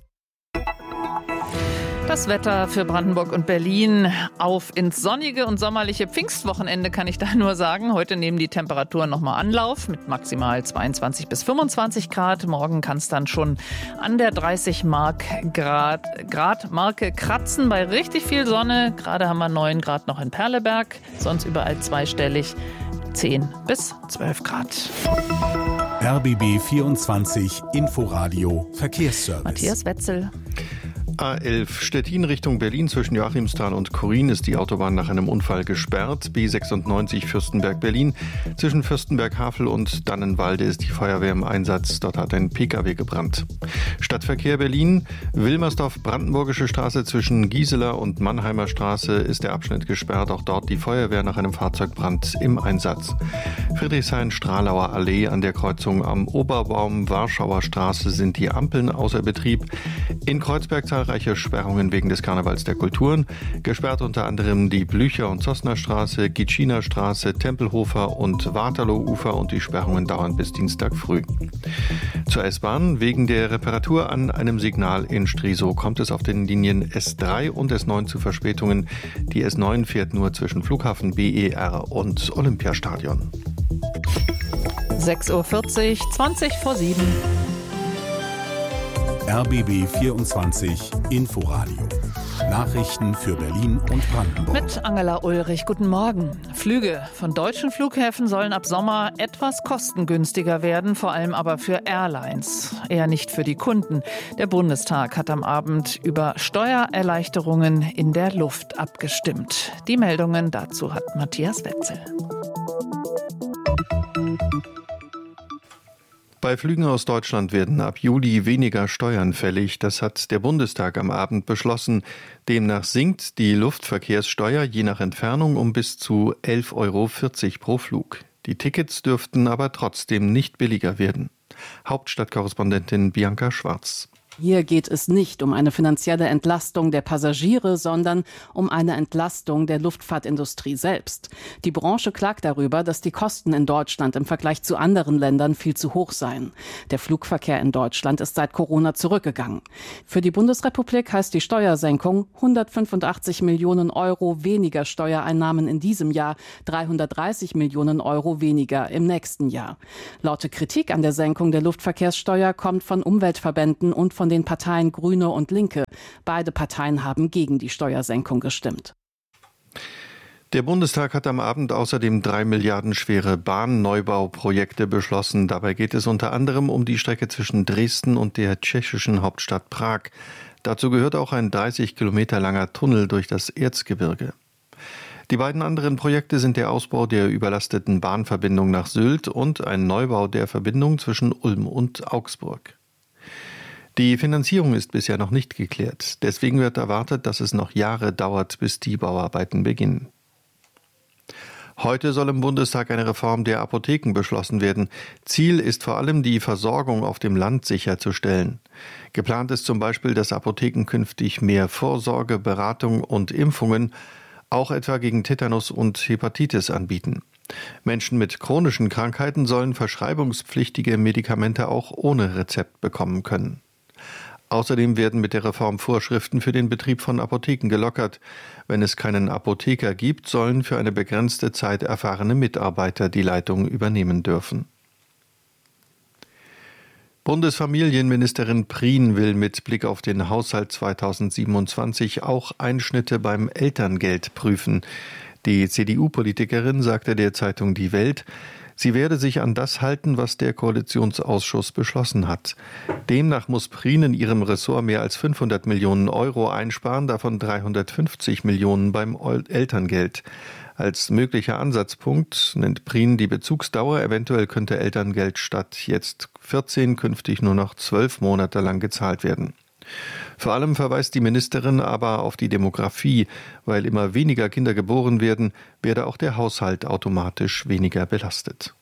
S4: Das Wetter für Brandenburg und Berlin. Auf ins sonnige und sommerliche Pfingstwochenende kann ich da nur sagen. Heute nehmen die Temperaturen nochmal Anlauf mit maximal zweiundzwanzig bis fünfundzwanzig Grad. Morgen kann es dann schon an der dreißig Grad, Grad Marke kratzen bei richtig viel Sonne. Gerade haben wir neun Grad noch in Perleberg, sonst überall zweistellig zehn bis zwölf Grad.
S5: R B B vierundzwanzig Inforadio Verkehrsservice.
S4: Matthias Wetzel.
S6: A elf Stettin Richtung Berlin zwischen Joachimsthal und Chorin ist die Autobahn nach einem Unfall gesperrt. B sechsundneunzig Fürstenberg-Berlin. Zwischen Fürstenberg-Havel und Dannenwalde ist die Feuerwehr im Einsatz. Dort hat ein Pkw gebrannt. Stadtverkehr Berlin. Wilmersdorf-Brandenburgische Straße zwischen Gisela und Mannheimer Straße ist der Abschnitt gesperrt. Auch dort die Feuerwehr nach einem Fahrzeugbrand im Einsatz. Friedrichshain-Stralauer Allee an der Kreuzung am Oberbaum-Warschauer Straße sind die Ampeln außer Betrieb. In Kreuzberg zahlreiche Sperrungen wegen des Karnevals der Kulturen. Gesperrt unter anderem die Blücher- und Zossner Straße, Gitschiner Straße, Tempelhofer und Waterloo-Ufer und die Sperrungen dauern bis Dienstag früh. Zur S-Bahn. Wegen der Reparatur an einem Signal in Strisow kommt es auf den Linien S drei und S neun zu Verspätungen. Die S neun fährt nur zwischen Flughafen B E R und Olympiastadion.
S4: sechs Uhr vierzig, zwanzig vor sieben.
S5: R B B vierundzwanzig Inforadio
S21: Nachrichten für Berlin und Brandenburg.
S4: Mit Angela Ulrich, guten Morgen. Flüge von deutschen Flughäfen sollen ab Sommer etwas kostengünstiger werden, vor allem aber für Airlines, eher nicht für die Kunden. Der Bundestag hat am Abend über Steuererleichterungen in der Luft abgestimmt. Die Meldungen dazu hat Matthias Wetzel.
S6: Bei Flügen aus Deutschland werden ab Juli weniger Steuern fällig. Das hat der Bundestag am Abend beschlossen. Demnach sinkt die Luftverkehrssteuer je nach Entfernung um bis zu elf Euro vierzig pro Flug. Die Tickets dürften aber trotzdem nicht billiger werden. Hauptstadtkorrespondentin Bianca Schwarz.
S22: Hier geht es nicht um eine finanzielle Entlastung der Passagiere, sondern um eine Entlastung der Luftfahrtindustrie selbst. Die Branche klagt darüber, dass die Kosten in Deutschland im Vergleich zu anderen Ländern viel zu hoch seien. Der Flugverkehr in Deutschland ist seit Corona zurückgegangen. Für die Bundesrepublik heißt die Steuersenkung hundertfünfundachtzig Millionen Euro weniger Steuereinnahmen in diesem Jahr, dreihundertdreißig Millionen Euro weniger im nächsten Jahr. Laute Kritik an der Senkung der Luftverkehrssteuer kommt von Umweltverbänden und von den Parteien Grüne und Linke. Beide Parteien haben gegen die Steuersenkung gestimmt.
S6: Der Bundestag hat am Abend außerdem drei Milliarden schwere Bahnnneubauprojekte beschlossen. Dabei geht es unter anderem um die Strecke zwischen Dresden und der tschechischen Hauptstadt Prag. Dazu gehört auch ein dreißig Kilometer langer Tunnel durch das Erzgebirge. Die beiden anderen Projekte sind der Ausbau der überlasteten Bahnverbindung nach Sylt und ein Neubau der Verbindung zwischen Ulm und Augsburg. Die Finanzierung ist bisher noch nicht geklärt. Deswegen wird erwartet, dass es noch Jahre dauert, bis die Bauarbeiten beginnen. Heute soll im Bundestag eine Reform der Apotheken beschlossen werden. Ziel ist vor allem, die Versorgung auf dem Land sicherzustellen. Geplant ist zum Beispiel, dass Apotheken künftig mehr Vorsorge, Beratung und Impfungen, auch etwa gegen Tetanus und Hepatitis, anbieten. Menschen mit chronischen Krankheiten sollen verschreibungspflichtige Medikamente auch ohne Rezept bekommen können. Außerdem werden mit der Reform Vorschriften für den Betrieb von Apotheken gelockert. Wenn es keinen Apotheker gibt, sollen für eine begrenzte Zeit erfahrene Mitarbeiter die Leitung übernehmen dürfen. Bundesfamilienministerin Prien will mit Blick auf den Haushalt zweitausendsiebenundzwanzig auch Einschnitte beim Elterngeld prüfen. Die C D U-Politikerin sagte der Zeitung Die Welt, sie werde sich an das halten, was der Koalitionsausschuss beschlossen hat. Demnach muss Prien in ihrem Ressort mehr als fünfhundert Millionen Euro einsparen, davon dreihundertfünfzig Millionen beim Elterngeld. Als möglicher Ansatzpunkt nennt Prien die Bezugsdauer. Eventuell könnte Elterngeld statt jetzt vierzehn künftig nur noch zwölf Monate lang gezahlt werden. Vor allem verweist die Ministerin aber auf die Demografie. Weil immer weniger Kinder geboren werden, werde auch der Haushalt automatisch weniger belastet.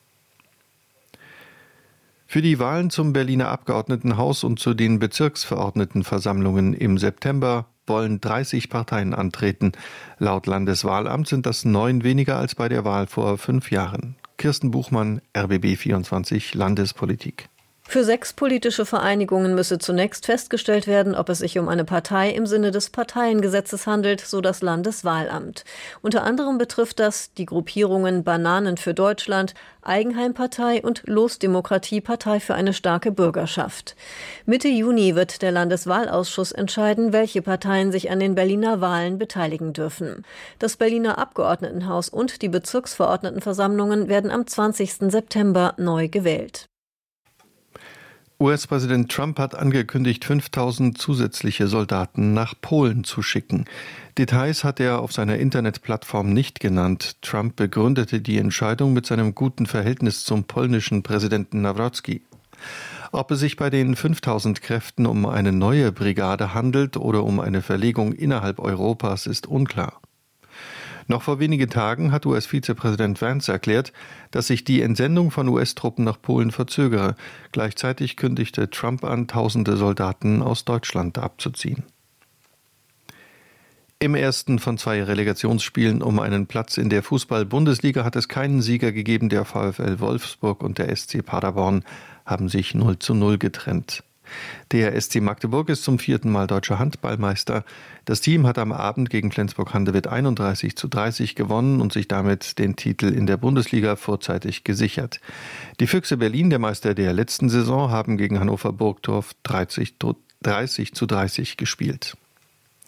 S6: Für die Wahlen zum Berliner Abgeordnetenhaus und zu den Bezirksverordnetenversammlungen im September wollen dreißig Parteien antreten. Laut Landeswahlamt sind das neun weniger als bei der Wahl vor fünf Jahren. Kirsten Buchmann, R B B vierundzwanzig Landespolitik.
S23: Für sechs politische Vereinigungen müsse zunächst festgestellt werden, ob es sich um eine Partei im Sinne des Parteiengesetzes handelt, so das Landeswahlamt. Unter anderem betrifft das die Gruppierungen Bananen für Deutschland, Eigenheimpartei und Losdemokratie Partei für eine starke Bürgerschaft. Mitte Juni wird der Landeswahlausschuss entscheiden, welche Parteien sich an den Berliner Wahlen beteiligen dürfen. Das Berliner Abgeordnetenhaus und die Bezirksverordnetenversammlungen werden am zwanzigsten September neu gewählt.
S6: U S-Präsident Trump hat angekündigt, fünftausend zusätzliche Soldaten nach Polen zu schicken. Details hat er auf seiner Internetplattform nicht genannt. Trump begründete die Entscheidung mit seinem guten Verhältnis zum polnischen Präsidenten Nawrocki. Ob es sich bei den fünftausend Kräften um eine neue Brigade handelt oder um eine Verlegung innerhalb Europas, ist unklar. Noch vor wenigen Tagen hat U S-Vizepräsident Vance erklärt, dass sich die Entsendung von U S-Truppen nach Polen verzögere. Gleichzeitig kündigte Trump an, tausende Soldaten aus Deutschland abzuziehen. Im ersten von zwei Relegationsspielen um einen Platz in der Fußball-Bundesliga hat es keinen Sieger gegeben. Der VfL Wolfsburg und der S C Paderborn haben sich null zu null getrennt. Der S C Magdeburg ist zum vierten Mal deutscher Handballmeister. Das Team hat am Abend gegen Flensburg-Handewitt einunddreißig zu dreißig gewonnen und sich damit den Titel in der Bundesliga vorzeitig gesichert. Die Füchse Berlin, der Meister der letzten Saison, haben gegen Hannover Burgdorf dreißig zu dreißig gespielt.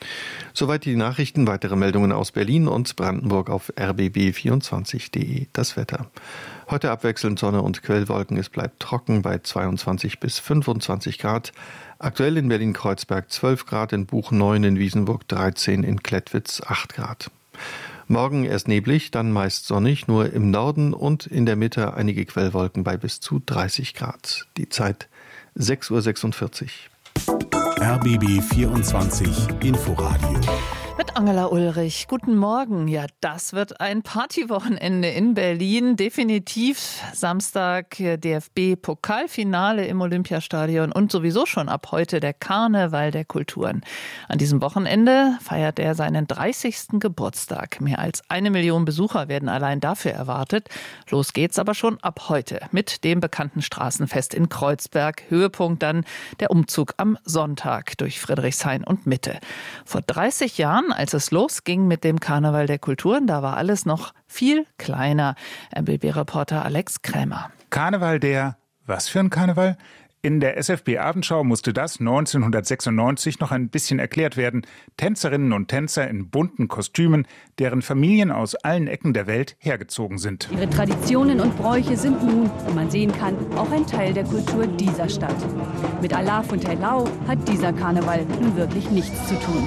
S6: Soweit die Nachrichten. Weitere Meldungen aus Berlin und Brandenburg auf r b b vierundzwanzig punkt de. Das Wetter. Heute abwechselnd Sonne und Quellwolken. Es bleibt trocken bei zweiundzwanzig bis fünfundzwanzig Grad. Aktuell in Berlin-Kreuzberg zwölf Grad, in Buch neun, in Wiesenburg dreizehn, in Klettwitz acht Grad. Morgen erst neblig, dann meist sonnig, nur im Norden und in der Mitte einige Quellwolken bei bis zu dreißig Grad. Die Zeit sechs Uhr sechsundvierzig.
S21: R B B vierundzwanzig Inforadio.
S4: Mit Angela Ulrich. Guten Morgen. Ja, das wird ein Partywochenende in Berlin. Definitiv Samstag D F B-Pokalfinale im Olympiastadion und sowieso schon ab heute der Karneval der Kulturen. An diesem Wochenende feiert er seinen dreißigsten Geburtstag. Mehr als eine Million Besucher werden allein dafür erwartet. Los geht's aber schon ab heute mit dem bekannten Straßenfest in Kreuzberg. Höhepunkt dann der Umzug am Sonntag durch Friedrichshain und Mitte. Vor dreißig Jahren, als es losging mit dem Karneval der Kulturen, da war alles noch viel kleiner. R B B-Reporter Alex Krämer.
S1: Karneval der, was für ein Karneval? In der S F B-Abendschau musste das neunzehnhundertsechsundneunzig noch ein bisschen erklärt werden. Tänzerinnen und Tänzer in bunten Kostümen, deren Familien aus allen Ecken der Welt hergezogen sind.
S2: Ihre Traditionen und Bräuche sind nun, wie man sehen kann, auch ein Teil der Kultur dieser Stadt. Mit Alaf und Hellau hat dieser Karneval nun wirklich nichts zu tun.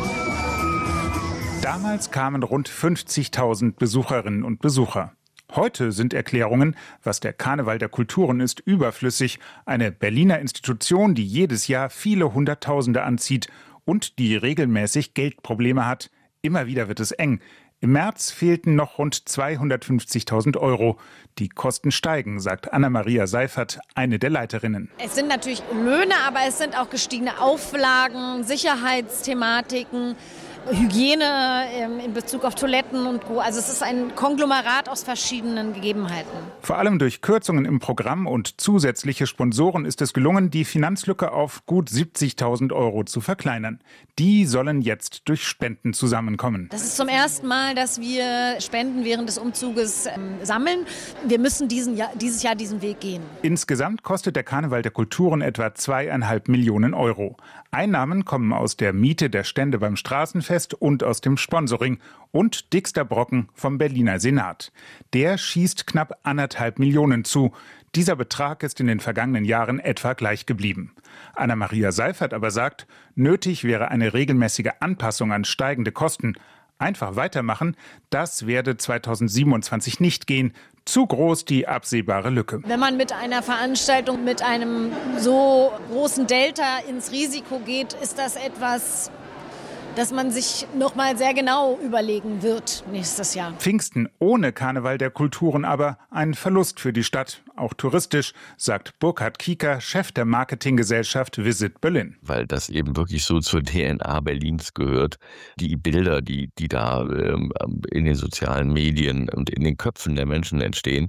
S1: Damals kamen rund fünfzigtausend Besucherinnen und Besucher. Heute sind Erklärungen, was der Karneval der Kulturen ist, überflüssig. Eine Berliner Institution, die jedes Jahr viele Hunderttausende anzieht und die regelmäßig Geldprobleme hat. Immer wieder wird es eng. Im März fehlten noch rund zweihundertfünfzigtausend Euro. Die Kosten steigen, sagt Anna-Maria Seifert, eine der Leiterinnen.
S3: Es sind natürlich Löhne, aber es sind auch gestiegene Auflagen, Sicherheitsthematiken, Hygiene in Bezug auf Toiletten und Co. Also es ist ein Konglomerat aus verschiedenen Gegebenheiten.
S1: Vor allem durch Kürzungen im Programm und zusätzliche Sponsoren ist es gelungen, die Finanzlücke auf gut siebzigtausend Euro zu verkleinern. Die sollen jetzt durch Spenden zusammenkommen.
S3: Das ist zum ersten Mal, dass wir Spenden während des Umzuges ähm, sammeln. Wir müssen diesen Jahr, dieses Jahr diesen Weg gehen.
S1: Insgesamt kostet der Karneval der Kulturen etwa zweieinhalb Millionen Euro. Einnahmen kommen aus der Miete der Stände beim Straßenfest und aus dem Sponsoring und dickster Brocken vom Berliner Senat. Der schießt knapp anderthalb Millionen zu. Dieser Betrag ist in den vergangenen Jahren etwa gleich geblieben. Anna-Maria Seifert aber sagt, nötig wäre eine regelmäßige Anpassung an steigende Kosten. Einfach weitermachen, das werde zweitausendsiebenundzwanzig nicht gehen. Zu groß die absehbare Lücke.
S3: Wenn man mit einer Veranstaltung mit einem so großen Delta ins Risiko geht, ist das etwas, dass man sich noch mal sehr genau überlegen wird nächstes Jahr.
S1: Pfingsten ohne Karneval der Kulturen aber ein Verlust für die Stadt, auch touristisch, sagt Burkhard Kieker, Chef der Marketinggesellschaft Visit Berlin.
S24: Weil das eben wirklich so zur D N A Berlins gehört. Die Bilder, die, die da ähm, in den sozialen Medien und in den Köpfen der Menschen entstehen,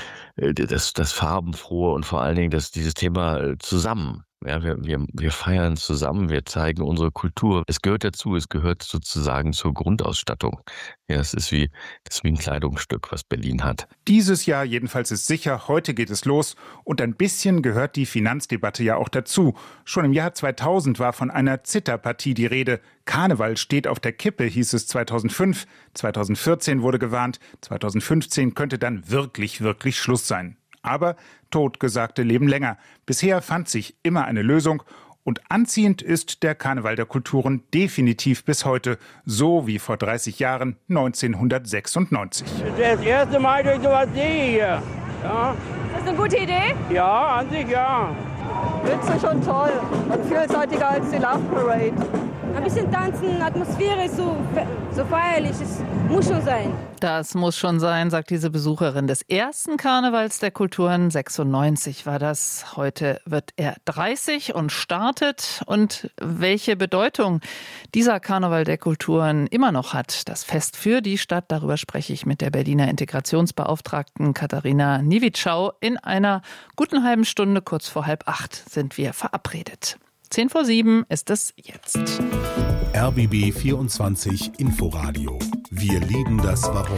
S24: das, das farbenfrohe und vor allen Dingen das, dieses Thema zusammen. Ja, wir, wir, wir feiern zusammen, wir zeigen unsere Kultur. Es gehört dazu, es gehört sozusagen zur Grundausstattung. Ja, es ist wie, das ist wie ein Kleidungsstück, was Berlin hat.
S1: Dieses Jahr jedenfalls ist sicher, heute geht es los. Und ein bisschen gehört die Finanzdebatte ja auch dazu. Schon im Jahr zweitausend war von einer Zitterpartie die Rede. Karneval steht auf der Kippe, hieß es zweitausendfünf. zweitausendvierzehn wurde gewarnt, zweitausendfünfzehn könnte dann wirklich, wirklich Schluss sein. Aber Totgesagte leben länger. Bisher fand sich immer eine Lösung. Und anziehend ist der Karneval der Kulturen definitiv bis heute. So wie vor dreißig Jahren, neunzehnhundertsechsundneunzig.
S25: Das ist das erste Mal, dass ich sowas sehe hier. Ja.
S23: Ist das eine gute Idee?
S25: Ja, an sich ja.
S23: Witzig und toll. Und vielseitiger als die Love Parade.
S2: Ein bisschen tanzen, Atmosphäre ist so, so feierlich, es muss schon sein.
S4: Das muss schon sein, sagt diese Besucherin des ersten Karnevals der Kulturen. sechsundneunzig war das. Heute wird er dreißig und startet. Und welche Bedeutung dieser Karneval der Kulturen immer noch hat, das Fest für die Stadt, darüber spreche ich mit der Berliner Integrationsbeauftragten Katharina Niewitschau. In einer guten halben Stunde, kurz vor halb acht, sind wir verabredet. Zehn vor sieben ist es jetzt.
S21: R B B vierundzwanzig Inforadio. Wir lieben das Warum.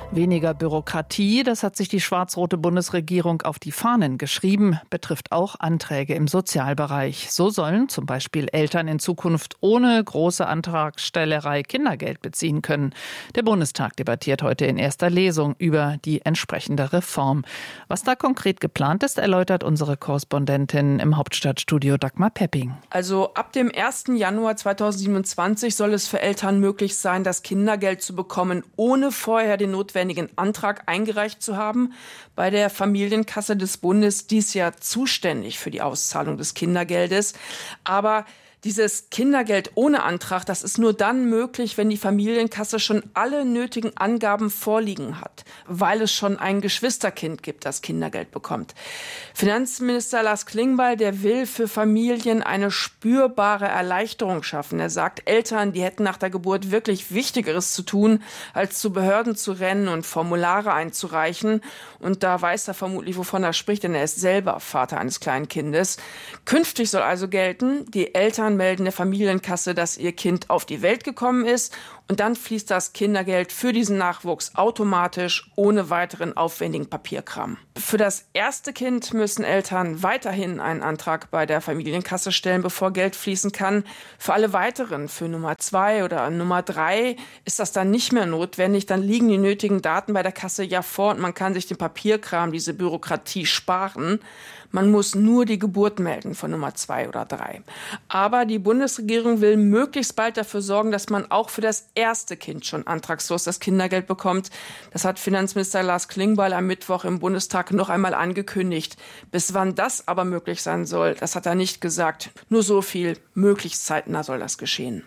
S4: Weniger Bürokratie, das hat sich die schwarz-rote Bundesregierung auf die Fahnen geschrieben, betrifft auch Anträge im Sozialbereich. So sollen zum Beispiel Eltern in Zukunft ohne große Antragstellerei Kindergeld beziehen können. Der Bundestag debattiert heute in erster Lesung über die entsprechende Reform. Was da konkret geplant ist, erläutert unsere Korrespondentin im Hauptstadtstudio Dagmar Pepping.
S7: Also ab dem ersten Januar zweitausendsiebenundzwanzig soll es für Eltern möglich sein, das Kindergeld zu bekommen, ohne vorher den notwendigen Antrag eingereicht zu haben. Bei der Familienkasse des Bundes, die ist ja zuständig für die Auszahlung des Kindergeldes. Aber dieses Kindergeld ohne Antrag, das ist nur dann möglich, wenn die Familienkasse schon alle nötigen Angaben vorliegen hat, weil es schon ein Geschwisterkind gibt, das Kindergeld bekommt. Finanzminister Lars Klingbeil, der will für Familien eine spürbare Erleichterung schaffen. Er sagt, Eltern, die hätten nach der Geburt wirklich Wichtigeres zu tun, als zu Behörden zu rennen und Formulare einzureichen. Und da weiß er vermutlich, wovon er spricht, denn er ist selber Vater eines kleinen Kindes. Künftig soll also gelten, die Eltern melden der Familienkasse, dass ihr Kind auf die Welt gekommen ist, und dann fließt das Kindergeld für diesen Nachwuchs automatisch ohne weiteren aufwendigen Papierkram. Für das erste Kind müssen Eltern weiterhin einen Antrag bei der Familienkasse stellen, bevor Geld fließen kann. Für alle weiteren, für Nummer zwei oder Nummer drei, ist das dann nicht mehr notwendig. Dann liegen die nötigen Daten bei der Kasse ja vor und man kann sich den Papierkram, diese Bürokratie sparen. Man muss nur die Geburt melden von Nummer zwei oder drei. Aber die Bundesregierung will möglichst bald dafür sorgen, dass man auch für das erste Kind schon antragslos das Kindergeld bekommt. Das hat Finanzminister Lars Klingbeil am Mittwoch im Bundestag noch einmal angekündigt. Bis wann das aber möglich sein soll, das hat er nicht gesagt. Nur so viel, möglichst zeitnah soll das geschehen.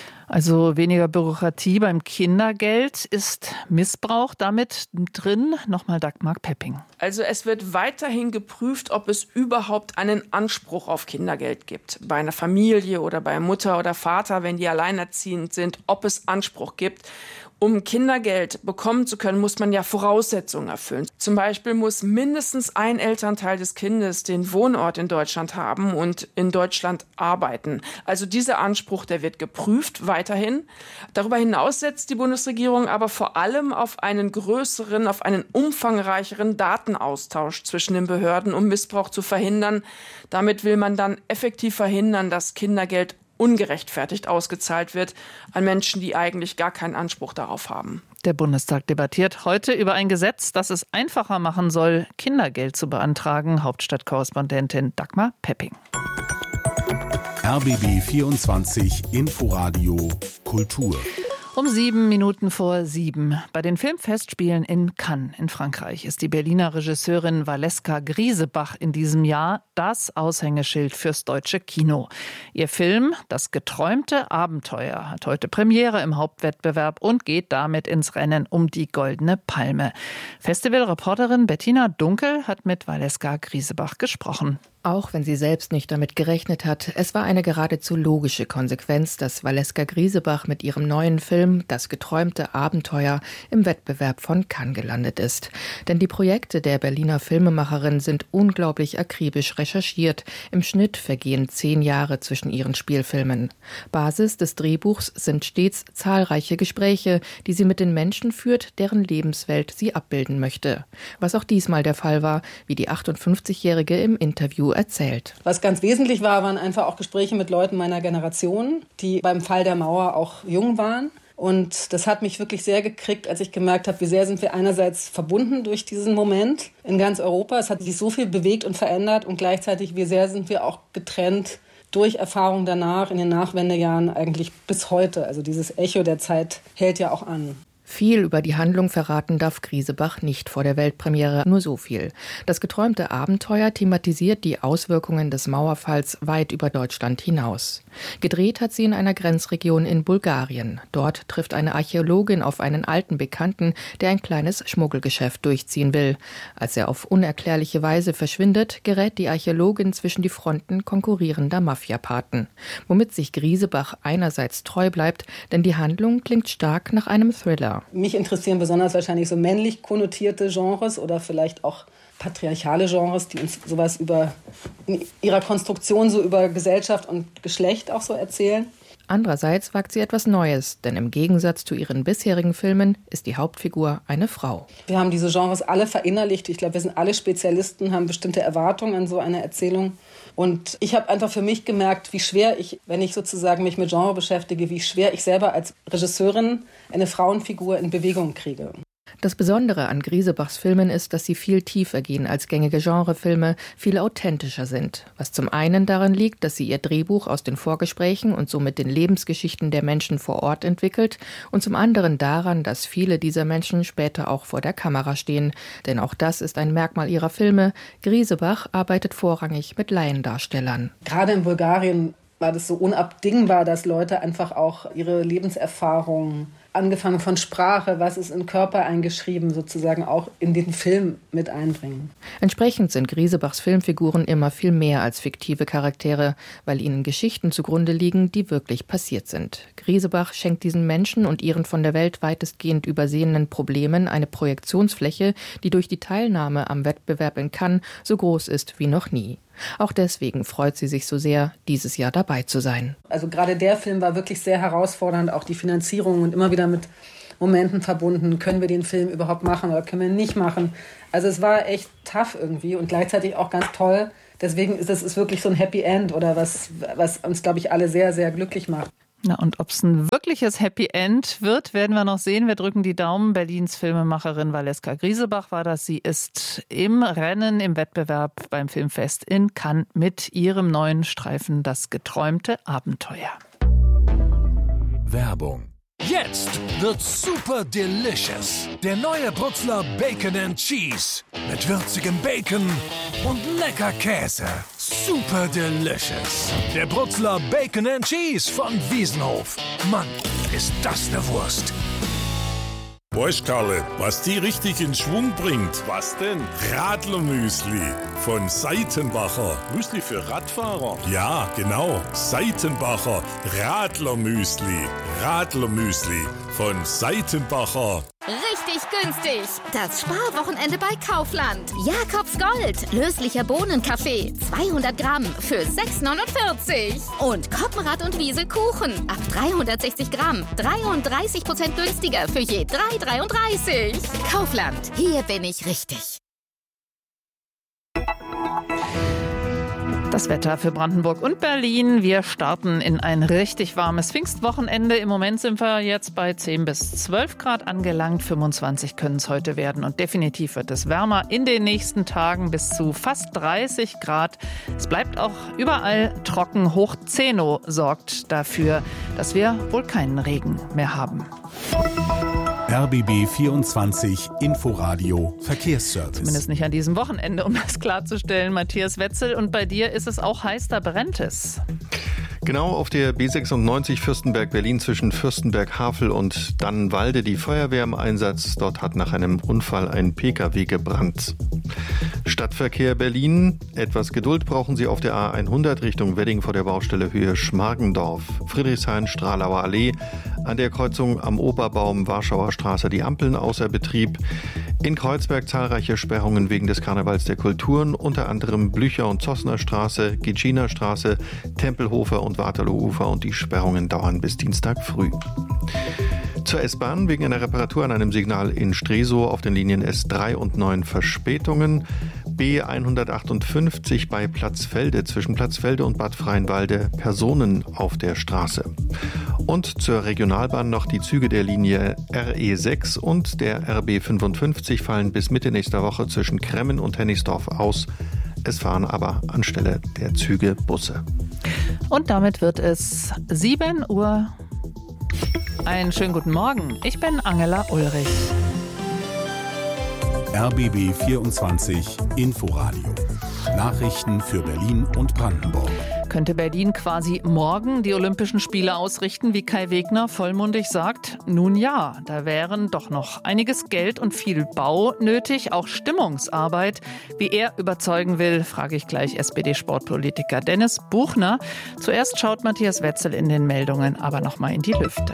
S4: Also weniger Bürokratie beim Kindergeld. Ist Missbrauch damit drin? Nochmal Dagmar Pepping.
S7: Also es wird weiterhin geprüft, ob es überhaupt einen Anspruch auf Kindergeld gibt. Bei einer Familie oder bei Mutter oder Vater, wenn die alleinerziehend sind, ob es Anspruch gibt. Um Kindergeld bekommen zu können, muss man ja Voraussetzungen erfüllen. Zum Beispiel muss mindestens ein Elternteil des Kindes den Wohnort in Deutschland haben und in Deutschland arbeiten. Also dieser Anspruch, der wird geprüft weiterhin. Darüber hinaus setzt die Bundesregierung aber vor allem auf einen größeren, auf einen umfangreicheren Datenaustausch zwischen den Behörden, um Missbrauch zu verhindern. Damit will man dann effektiv verhindern, dass Kindergeld ungerechtfertigt ausgezahlt wird an Menschen, die eigentlich gar keinen Anspruch darauf haben.
S4: Der Bundestag debattiert heute über ein Gesetz, das es einfacher machen soll, Kindergeld zu beantragen. Hauptstadtkorrespondentin Dagmar Pepping.
S21: R B B vierundzwanzig Inforadio Kultur.
S4: Um sieben Minuten vor sieben. Bei den Filmfestspielen in Cannes in Frankreich ist die Berliner Regisseurin Valeska Griesebach in diesem Jahr das Aushängeschild fürs deutsche Kino. Ihr Film »Das geträumte Abenteuer« hat heute Premiere im Hauptwettbewerb und geht damit ins Rennen um die Goldene Palme. Festivalreporterin Bettina Dunkel hat mit Valeska Griesebach gesprochen.
S8: Auch wenn sie selbst nicht damit gerechnet hat, es war eine geradezu logische Konsequenz, dass Valeska Griesebach mit ihrem neuen Film »Das geträumte Abenteuer« im Wettbewerb von Cannes gelandet ist. Denn die Projekte der Berliner Filmemacherin sind unglaublich akribisch recherchiert. Im Schnitt vergehen zehn Jahre zwischen ihren Spielfilmen. Basis des Drehbuchs sind stets zahlreiche Gespräche, die sie mit den Menschen führt, deren Lebenswelt sie abbilden möchte. Was auch diesmal der Fall war, wie die achtundfünfzigjährige im Interview erzählt.
S9: Was ganz wesentlich war, waren einfach auch Gespräche mit Leuten meiner Generation, die beim Fall der Mauer auch jung waren. Und das hat mich wirklich sehr gekriegt, als ich gemerkt habe, wie sehr sind wir einerseits verbunden durch diesen Moment in ganz Europa. Es hat sich so viel bewegt und verändert und gleichzeitig, wie sehr sind wir auch getrennt durch Erfahrungen danach, in den Nachwendejahren eigentlich bis heute. Also dieses Echo der Zeit hält ja auch an.
S8: Viel über die Handlung verraten darf Griesebach nicht vor der Weltpremiere, nur so viel. Das geträumte Abenteuer thematisiert die Auswirkungen des Mauerfalls weit über Deutschland hinaus. Gedreht hat sie in einer Grenzregion in Bulgarien. Dort trifft eine Archäologin auf einen alten Bekannten, der ein kleines Schmuggelgeschäft durchziehen will. Als er auf unerklärliche Weise verschwindet, gerät die Archäologin zwischen die Fronten konkurrierender Mafiapaten. Womit sich Griesebach einerseits treu bleibt, denn die Handlung klingt stark nach einem Thriller.
S9: Mich interessieren besonders wahrscheinlich so männlich konnotierte Genres oder vielleicht auch patriarchale Genres, die uns sowas über in ihrer Konstruktion so über Gesellschaft und Geschlecht auch so erzählen.
S8: Andererseits wagt sie etwas Neues, denn im Gegensatz zu ihren bisherigen Filmen ist die Hauptfigur eine Frau.
S9: Wir haben diese Genres alle verinnerlicht. Ich glaube, wir sind alle Spezialisten, haben bestimmte Erwartungen an so eine Erzählung. Und ich habe einfach für mich gemerkt, wie schwer ich, wenn ich sozusagen mich mit Genre beschäftige, wie schwer ich selber als Regisseurin eine Frauenfigur in Bewegung kriege.
S8: Das Besondere an Griesebachs Filmen ist, dass sie viel tiefer gehen als gängige Genrefilme, viel authentischer sind. Was zum einen daran liegt, dass sie ihr Drehbuch aus den Vorgesprächen und somit den Lebensgeschichten der Menschen vor Ort entwickelt und zum anderen daran, dass viele dieser Menschen später auch vor der Kamera stehen. Denn auch das ist ein Merkmal ihrer Filme. Griesebach arbeitet vorrangig mit Laiendarstellern.
S9: Gerade in Bulgarien war das so unabdingbar, dass Leute einfach auch ihre Lebenserfahrungen, angefangen von Sprache, was ist in Körper eingeschrieben, sozusagen auch in den Film mit einbringen.
S8: Entsprechend sind Griesebachs Filmfiguren immer viel mehr als fiktive Charaktere, weil ihnen Geschichten zugrunde liegen, die wirklich passiert sind. Griesebach schenkt diesen Menschen und ihren von der Welt weitestgehend übersehenen Problemen eine Projektionsfläche, die durch die Teilnahme am Wettbewerb in Cannes so groß ist wie noch nie. Auch deswegen freut sie sich so sehr, dieses Jahr dabei zu sein.
S9: Also gerade der Film war wirklich sehr herausfordernd, auch die Finanzierung und immer wieder mit Momenten verbunden. Können wir den Film überhaupt machen oder können wir ihn nicht machen? Also es war echt tough irgendwie und gleichzeitig auch ganz toll. Deswegen ist es ist wirklich so ein Happy End oder was, was uns, glaube ich, alle sehr, sehr glücklich macht.
S4: Na, und ob es ein wirkliches Happy End wird, werden wir noch sehen. Wir drücken die Daumen. Berlins Filmemacherin Valeska Griesebach war das. Sie ist im Rennen, im Wettbewerb beim Filmfest in Cannes mit ihrem neuen Streifen Das geträumte Abenteuer.
S10: Werbung. Jetzt wird's super delicious. Der neue Brutzler Bacon and Cheese. Mit würzigem Bacon und lecker Käse. Super delicious. Der Brutzler Bacon and Cheese von Wiesenhof. Mann, ist das eine Wurst.
S12: Weißt Karle, was die richtig in Schwung bringt? Was denn? Radlermüsli von Seitenbacher. Müsli für Radfahrer? Ja, genau. Seitenbacher Radlermüsli. Radlermüsli von Seitenbacher.
S14: Richtig günstig. Das Sparwochenende bei Kaufland. Jakobs Gold. Löslicher Bohnenkaffee. zweihundert Gramm für sechs neunundvierzig. Und Koppenrad und Wiesel Kuchen. Ab dreihundertsechzig Gramm. dreiunddreißig Prozent günstiger für je drei dreiunddreißig. Kaufland. Hier bin ich richtig.
S4: Das Wetter für Brandenburg und Berlin. Wir starten in ein richtig warmes Pfingstwochenende. Im Moment sind wir jetzt bei zehn bis zwölf Grad angelangt. fünfundzwanzig können es heute werden. Und definitiv wird es wärmer in den nächsten Tagen bis zu fast dreißig Grad. Es bleibt auch überall trocken. Hoch zehn sorgt dafür, dass wir wohl keinen Regen mehr haben.
S21: R B B vierundzwanzig Inforadio Verkehrsservice.
S4: Zumindest nicht an diesem Wochenende, um das klarzustellen. Matthias Wetzel, und bei dir ist es auch heiß, da brennt es.
S6: Genau auf der B sechsundneunzig Fürstenberg-Berlin zwischen Fürstenberg-Havel und Dannenwalde die Feuerwehr im Einsatz. Dort hat nach einem Unfall ein Pkw gebrannt. Stadtverkehr Berlin. Etwas Geduld brauchen Sie auf der A hundert Richtung Wedding vor der Baustelle Höhe Schmargendorf. Friedrichshain, Stralauer Allee. An der Kreuzung am Oberbaum Warschauer Straße die Ampeln außer Betrieb. In Kreuzberg zahlreiche Sperrungen wegen des Karnevals der Kulturen, unter anderem Blücher- und Zossner Straße, Gitschiner Straße, Tempelhofer und Waterlooufer, und die Sperrungen dauern bis Dienstag früh. Zur S-Bahn wegen einer Reparatur an einem Signal in Stresow auf den Linien S drei und neun Verspätungen. B hundertachtundfünfzig bei Platzfelde, zwischen Platzfelde und Bad Freienwalde Personen auf der Straße. Und zur Regionalbahn noch die Züge der Linie R E sechs und der R B fünfundfünfzig fallen bis Mitte nächster Woche zwischen Kremmen und Hennigsdorf aus. Es fahren aber anstelle der Züge Busse.
S4: Und damit wird es sieben Uhr. Einen schönen guten Morgen. Ich bin Angela Ulrich.
S21: R B B vierundzwanzig Inforadio. Nachrichten für Berlin und Brandenburg.
S4: Könnte Berlin quasi morgen die Olympischen Spiele ausrichten, wie Kai Wegner vollmundig sagt? Nun ja, da wären doch noch einiges Geld und viel Bau nötig, auch Stimmungsarbeit. Wie er überzeugen will, frage ich gleich S P D-Sportpolitiker Dennis Buchner. Zuerst schaut Matthias Wetzel in den Meldungen aber noch mal in die Lüfte.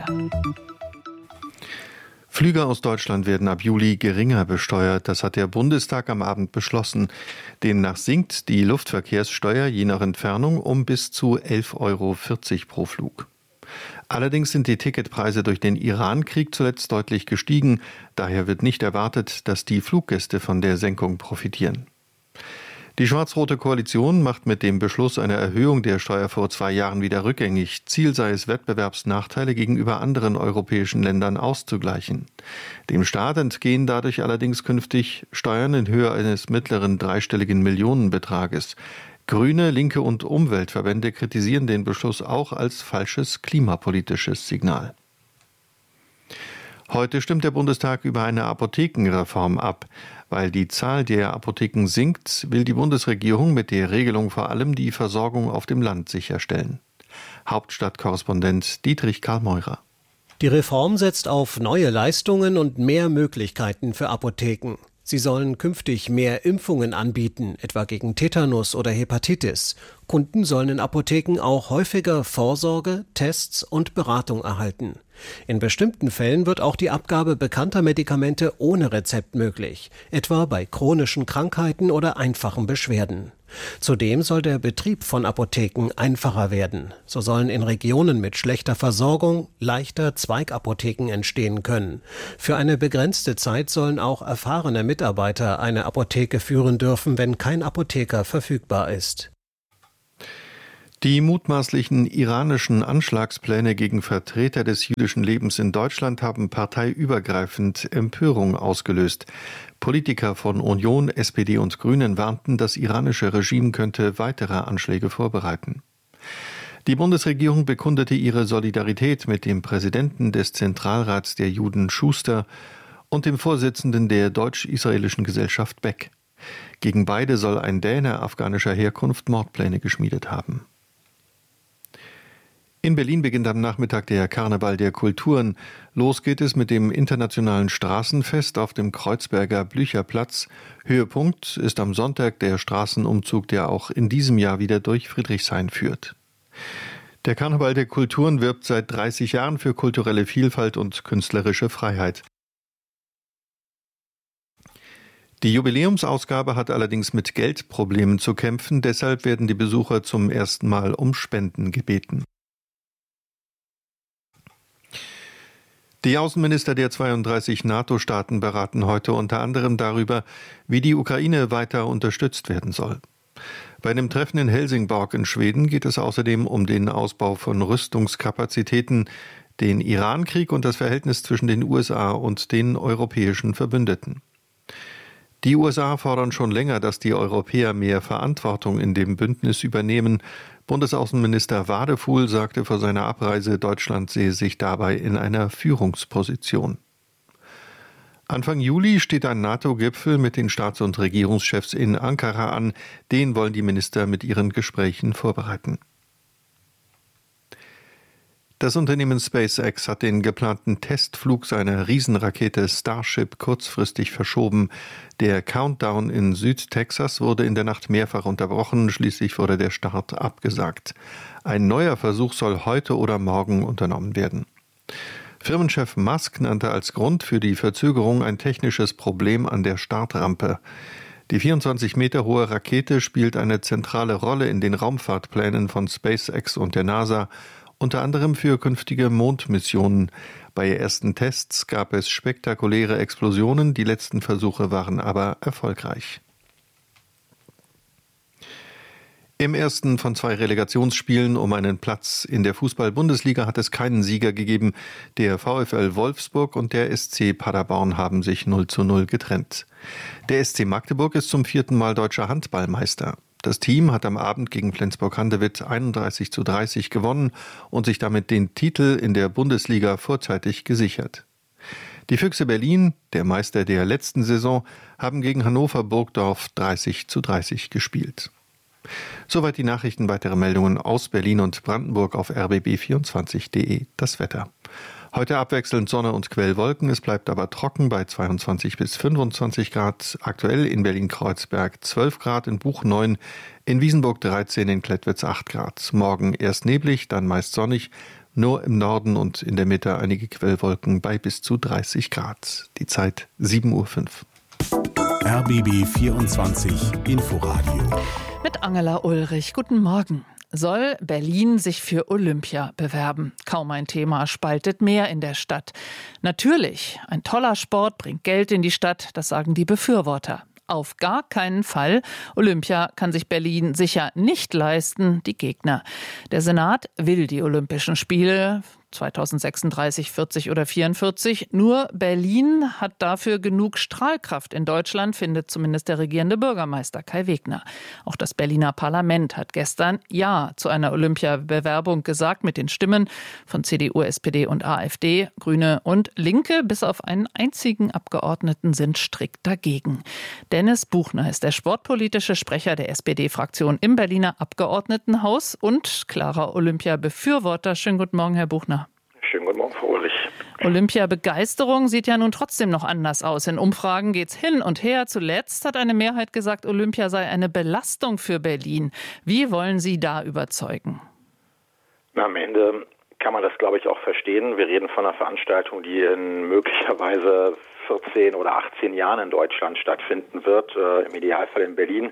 S6: Flüge aus Deutschland werden ab Juli geringer besteuert. Das hat der Bundestag am Abend beschlossen. Demnach sinkt die Luftverkehrssteuer je nach Entfernung um bis zu elf Euro vierzig pro Flug. Allerdings sind die Ticketpreise durch den Iran-Krieg zuletzt deutlich gestiegen. Daher wird nicht erwartet, dass die Fluggäste von der Senkung profitieren. Die schwarz-rote Koalition macht mit dem Beschluss einer Erhöhung der Steuer vor zwei Jahren wieder rückgängig. Ziel sei es, Wettbewerbsnachteile gegenüber anderen europäischen Ländern auszugleichen. Dem Staat entgehen dadurch allerdings künftig Steuern in Höhe eines mittleren dreistelligen Millionenbetrages. Grüne, Linke und Umweltverbände kritisieren den Beschluss auch als falsches klimapolitisches Signal. Heute stimmt der Bundestag über eine Apothekenreform ab. Weil die Zahl der Apotheken sinkt, will die Bundesregierung mit der Regelung vor allem die Versorgung auf dem Land sicherstellen. Hauptstadtkorrespondent Dietrich Karl-Meurer.
S13: Die Reform setzt auf neue Leistungen und mehr Möglichkeiten für Apotheken. Sie sollen künftig mehr Impfungen anbieten, etwa gegen Tetanus oder Hepatitis. Kunden sollen in Apotheken auch häufiger Vorsorge, Tests und Beratung erhalten. In bestimmten Fällen wird auch die Abgabe bekannter Medikamente ohne Rezept möglich, etwa bei chronischen Krankheiten oder einfachen Beschwerden. Zudem soll der Betrieb von Apotheken einfacher werden. So sollen in Regionen mit schlechter Versorgung leichter Zweigapotheken entstehen können. Für eine begrenzte Zeit sollen auch erfahrene Mitarbeiter eine Apotheke führen dürfen, wenn kein Apotheker verfügbar ist.
S6: Die mutmaßlichen iranischen Anschlagspläne gegen Vertreter des jüdischen Lebens in Deutschland haben parteiübergreifend Empörung ausgelöst. Politiker von Union, S P D und Grünen warnten, das iranische Regime könnte weitere Anschläge vorbereiten. Die Bundesregierung bekundete ihre Solidarität mit dem Präsidenten des Zentralrats der Juden Schuster und dem Vorsitzenden der deutsch-israelischen Gesellschaft Beck. Gegen beide soll ein Däne afghanischer Herkunft Mordpläne geschmiedet haben. In Berlin beginnt am Nachmittag der Karneval der Kulturen. Los geht es mit dem internationalen Straßenfest auf dem Kreuzberger Blücherplatz. Höhepunkt ist am Sonntag der Straßenumzug, der auch in diesem Jahr wieder durch Friedrichshain führt. Der Karneval der Kulturen wirbt seit dreißig Jahren für kulturelle Vielfalt und künstlerische Freiheit. Die Jubiläumsausgabe hat allerdings mit Geldproblemen zu kämpfen, deshalb werden die Besucher zum ersten Mal um Spenden gebeten. Die Außenminister der zweiunddreißig NATO-Staaten beraten heute unter anderem darüber, wie die Ukraine weiter unterstützt werden soll. Bei einem Treffen in Helsingborg in Schweden geht es außerdem um den Ausbau von Rüstungskapazitäten, den Iran-Krieg und das Verhältnis zwischen den U S A und den europäischen Verbündeten. Die U S A fordern schon länger, dass die Europäer mehr Verantwortung in dem Bündnis übernehmen. Bundesaußenminister Wadefuhl sagte vor seiner Abreise, Deutschland sehe sich dabei in einer Führungsposition. Anfang Juli steht ein NATO-Gipfel mit den Staats- und Regierungschefs in Ankara an. Den wollen die Minister mit ihren Gesprächen vorbereiten. Das Unternehmen SpaceX hat den geplanten Testflug seiner Riesenrakete Starship kurzfristig verschoben. Der Countdown in Südtexas wurde in der Nacht mehrfach unterbrochen, schließlich wurde der Start abgesagt. Ein neuer Versuch soll heute oder morgen unternommen werden. Firmenchef Musk nannte als Grund für die Verzögerung ein technisches Problem an der Startrampe. Die vierundzwanzig Meter hohe Rakete spielt eine zentrale Rolle in den Raumfahrtplänen von SpaceX und der NASA, unter anderem für künftige Mondmissionen. Bei ersten Tests gab es spektakuläre Explosionen, die letzten Versuche waren aber erfolgreich. Im ersten von zwei Relegationsspielen um einen Platz in der Fußball-Bundesliga hat es keinen Sieger gegeben. Der VfL Wolfsburg und der S C Paderborn haben sich null zu null getrennt. Der S C Magdeburg ist zum vierten Mal deutscher Handballmeister. Das Team hat am Abend gegen Flensburg-Handewitt einunddreißig zu dreißig gewonnen und sich damit den Titel in der Bundesliga vorzeitig gesichert. Die Füchse Berlin, der Meister der letzten Saison, haben gegen Hannover Burgdorf dreißig zu dreißig gespielt. Soweit die Nachrichten, weitere Meldungen aus Berlin und Brandenburg auf r b b vierundzwanzig punkt d e. Das Wetter. Heute abwechselnd Sonne und Quellwolken, es bleibt aber trocken bei zweiundzwanzig bis fünfundzwanzig Grad. Aktuell in Berlin-Kreuzberg zwölf Grad, in Buch neun, in Wiesenburg dreizehn, in Klettwitz acht Grad. Morgen erst neblig, dann meist sonnig, nur im Norden und in der Mitte einige Quellwolken bei bis zu dreißig Grad. Die Zeit sieben Uhr fünf.
S21: R B B vierundzwanzig Inforadio.
S4: Mit Angela Ulrich. Guten Morgen. Soll Berlin sich für Olympia bewerben? Kaum ein Thema spaltet mehr in der Stadt. Natürlich, ein toller Sport bringt Geld in die Stadt, das sagen die Befürworter. Auf gar keinen Fall. Olympia kann sich Berlin sicher nicht leisten, die Gegner. Der Senat will die Olympischen Spiele zweitausendsechsunddreißig, vierzig oder vierundvierzig. Nur Berlin hat dafür genug Strahlkraft in Deutschland, findet zumindest der regierende Bürgermeister Kai Wegner. Auch das Berliner Parlament hat gestern Ja zu einer Olympia-Bewerbung gesagt, mit den Stimmen von C D U, S P D und AfD. Grüne und Linke, bis auf einen einzigen Abgeordneten, sind strikt dagegen. Dennis Buchner ist der sportpolitische Sprecher der S P D-Fraktion im Berliner Abgeordnetenhaus und klarer Olympia-Befürworter. Schönen guten Morgen, Herr Buchner.
S15: Schönen guten Morgen, Frau Ulrich.
S4: Olympia-Begeisterung sieht ja nun trotzdem noch anders aus. In Umfragen geht's hin und her. Zuletzt hat eine Mehrheit gesagt, Olympia sei eine Belastung für Berlin. Wie wollen Sie da überzeugen?
S15: Na, am Ende kann man das, glaube ich, auch verstehen. Wir reden von einer Veranstaltung, die in möglicherweise vierzehn oder achtzehn Jahren in Deutschland stattfinden wird, äh, im Idealfall in Berlin.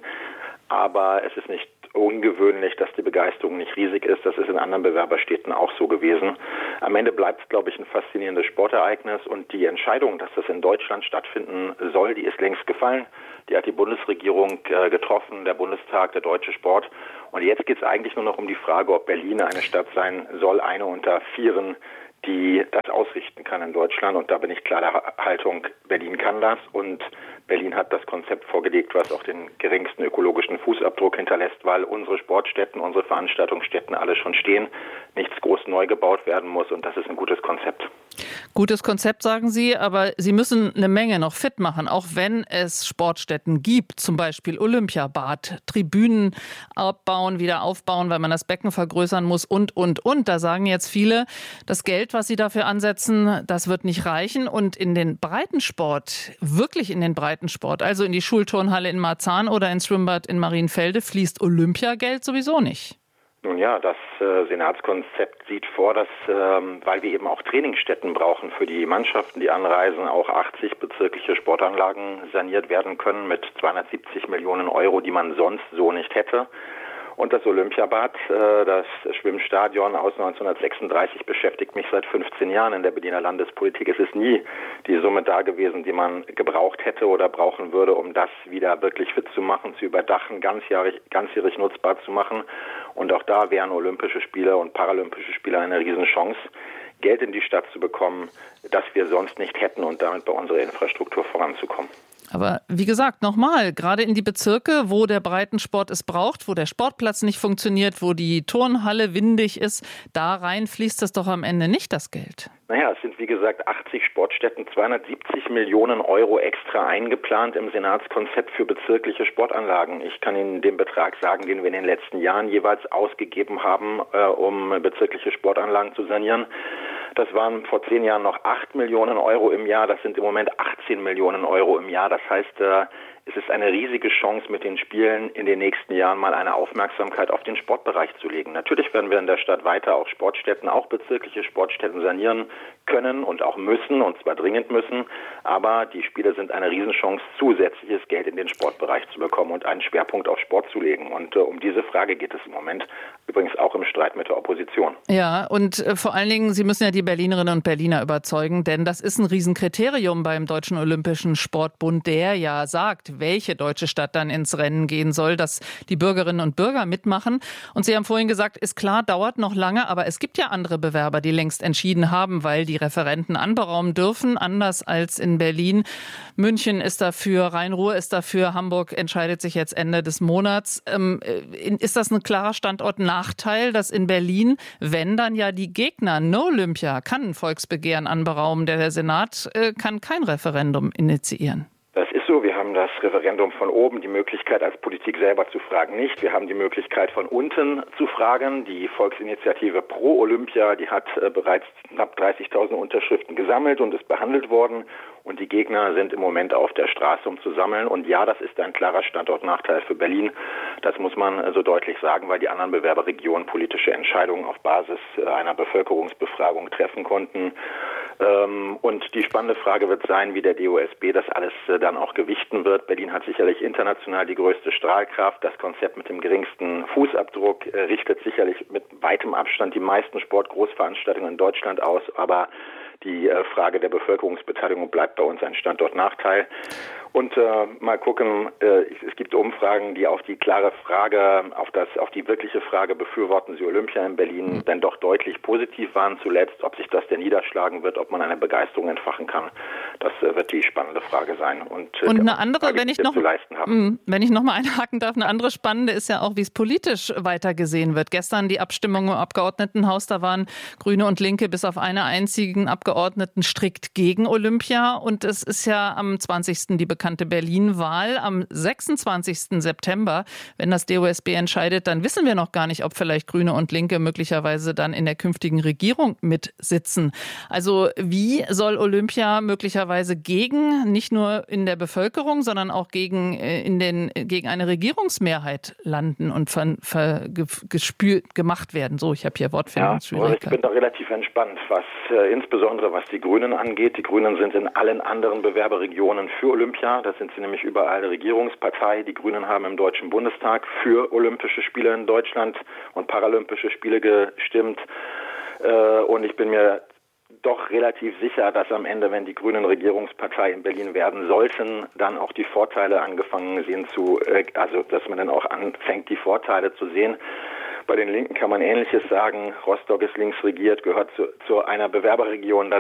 S15: Aber es ist nicht ungewöhnlich, dass die Begeisterung nicht riesig ist. Das ist in anderen Bewerberstädten auch so gewesen. Am Ende bleibt es, glaube ich, ein faszinierendes Sportereignis und die Entscheidung, dass das in Deutschland stattfinden soll, die ist längst gefallen. Die hat die Bundesregierung äh, getroffen, der Bundestag, der deutsche Sport. Und jetzt geht es eigentlich nur noch um die Frage, ob Berlin eine Stadt sein soll, eine unter vieren, die das ausrichten kann in Deutschland. Und da bin ich klar der Haltung, Berlin kann das und Berlin hat das Konzept vorgelegt, was auch den geringsten ökologischen Fußabdruck hinterlässt, weil unsere Sportstätten, unsere Veranstaltungsstätten alle schon stehen, nichts groß neu gebaut werden muss und das ist ein gutes Konzept.
S4: Gutes Konzept, sagen Sie, aber Sie müssen eine Menge noch fit machen, auch wenn es Sportstätten gibt, zum Beispiel Olympiabad, Tribünen abbauen, wieder aufbauen, weil man das Becken vergrößern muss und, und, und. Da sagen jetzt viele, das Geld, was sie dafür ansetzen, das wird nicht reichen und in den Breitensport, wirklich in den Breitensport, also in die Schulturnhalle in Marzahn oder ins Schwimmbad in Marienfelde, fließt Olympiageld sowieso nicht.
S15: Nun ja, das äh, Senatskonzept sieht vor, dass, ähm, weil wir eben auch Trainingsstätten brauchen für die Mannschaften, die anreisen, auch achtzig bezirkliche Sportanlagen saniert werden können mit zweihundertsiebzig Millionen Euro, die man sonst so nicht hätte. Und das Olympiabad, äh, das Schwimmstadion aus neunzehnhundertsechsunddreißig, beschäftigt mich seit fünfzehn Jahren in der Berliner Landespolitik. Es ist nie die Summe da gewesen, die man gebraucht hätte oder brauchen würde, um das wieder wirklich fit zu machen, zu überdachen, ganzjährig, ganzjährig nutzbar zu machen. Und auch da wären Olympische Spiele und Paralympische Spiele eine Riesenchance, Geld in die Stadt zu bekommen, das wir sonst nicht hätten und damit bei unserer Infrastruktur voranzukommen.
S4: Aber wie gesagt, nochmal, gerade in die Bezirke, wo der Breitensport es braucht, wo der Sportplatz nicht funktioniert, wo die Turnhalle windig ist, da rein fließt es doch am Ende nicht, das Geld.
S15: Naja, es sind wie gesagt achtzig Sportstätten, zweihundertsiebzig Millionen Euro extra eingeplant im Senatskonzept für bezirkliche Sportanlagen. Ich kann Ihnen den Betrag sagen, den wir in den letzten Jahren jeweils ausgegeben haben, äh, um bezirkliche Sportanlagen zu sanieren. Das waren vor zehn Jahren noch acht Millionen Euro im Jahr, das sind im Moment achtzehn Millionen Euro im Jahr. Das heißt, äh, es ist eine riesige Chance, mit den Spielen in den nächsten Jahren mal eine Aufmerksamkeit auf den Sportbereich zu legen. Natürlich werden wir in der Stadt weiter auch Sportstätten, auch bezirkliche Sportstätten sanieren können und auch müssen, und zwar dringend müssen. Aber die Spiele sind eine Riesenchance, zusätzliches Geld in den Sportbereich zu bekommen und einen Schwerpunkt auf Sport zu legen. Und äh, um diese Frage geht es im Moment übrigens auch im Streit mit der Opposition.
S4: Ja, und äh, vor allen Dingen, Sie müssen ja die Berlinerinnen und Berliner überzeugen, denn das ist ein Riesenkriterium beim Deutschen Olympischen Sportbund, der ja sagt, welche deutsche Stadt dann ins Rennen gehen soll, dass die Bürgerinnen und Bürger mitmachen. Und Sie haben vorhin gesagt, ist klar, dauert noch lange, aber es gibt ja andere Bewerber, die längst entschieden haben, weil die Referenten anberaumen dürfen, anders als in Berlin. München ist dafür, Rhein-Ruhr ist dafür, Hamburg entscheidet sich jetzt Ende des Monats. Ähm, ist das ein klarer Standortnachteil, dass in Berlin, wenn dann ja die Gegner, no Olympia, kann ein Volksbegehren anberaumen, der Senat äh, kann kein Referendum initiieren?
S15: Das ist so. Wir haben das Referendum von oben, die Möglichkeit als Politik selber zu fragen nicht. Wir haben die Möglichkeit von unten zu fragen. Die Volksinitiative Pro Olympia, die hat äh, bereits knapp dreißigtausend Unterschriften gesammelt und ist behandelt worden. Und die Gegner sind im Moment auf der Straße, um zu sammeln. Und ja, das ist ein klarer Standortnachteil für Berlin. Das muss man so deutlich sagen, weil die anderen Bewerberregionen politische Entscheidungen auf Basis einer Bevölkerungsbefragung treffen konnten. Und die spannende Frage wird sein, wie der D O S B das alles dann auch gewichten wird. Berlin hat sicherlich international die größte Strahlkraft. Das Konzept mit dem geringsten Fußabdruck richtet sicherlich mit weitem Abstand die meisten Sportgroßveranstaltungen in Deutschland aus. Aber die Frage der Bevölkerungsbeteiligung bleibt bei uns ein Standortnachteil. Und äh, mal gucken, äh, es gibt Umfragen, die auf die klare Frage, auf das, auf die wirkliche Frage, befürworten Sie Olympia in Berlin, mhm. dann doch deutlich positiv waren zuletzt. Ob sich das denn niederschlagen wird, ob man eine Begeisterung entfachen kann, das äh, wird die spannende Frage sein. Und, äh,
S4: Und eine andere, Frage, wenn ich noch,
S15: zu leisten haben.
S4: Mh, wenn ich noch mal einhaken darf, eine andere spannende ist ja auch, wie es politisch weitergesehen wird. Gestern die Abstimmung im Abgeordnetenhaus, da waren Grüne und Linke bis auf einen einzigen Abgeordneten strikt gegen Olympia. Und es ist ja am zwanzigsten die bekannte Berlin-Wahl. Am sechsundzwanzigsten September, wenn das D O S B entscheidet, dann wissen wir noch gar nicht, ob vielleicht Grüne und Linke möglicherweise dann in der künftigen Regierung mitsitzen. Also wie soll Olympia möglicherweise gegen, nicht nur in der Bevölkerung, sondern auch gegen, in den, gegen eine Regierungsmehrheit landen und ver, ver, gespült, gemacht werden? So, ich habe hier Wortfindungsschwierigkeiten.
S15: Ja, ich bin da relativ entspannt, was äh, insbesondere was die Grünen angeht. Die Grünen sind in allen anderen Bewerberregionen für Olympia. Da sind sie nämlich überall Regierungspartei. Die Grünen haben im Deutschen Bundestag für Olympische Spiele in Deutschland und Paralympische Spiele gestimmt. Äh, und ich bin mir doch relativ sicher, dass am Ende, wenn die Grünen Regierungspartei in Berlin werden sollten, dann auch die Vorteile angefangen sehen zu, äh, also dass man dann auch anfängt, die Vorteile zu sehen. Bei den Linken kann man Ähnliches sagen. Rostock ist links regiert, gehört zu, zu einer Bewerberregion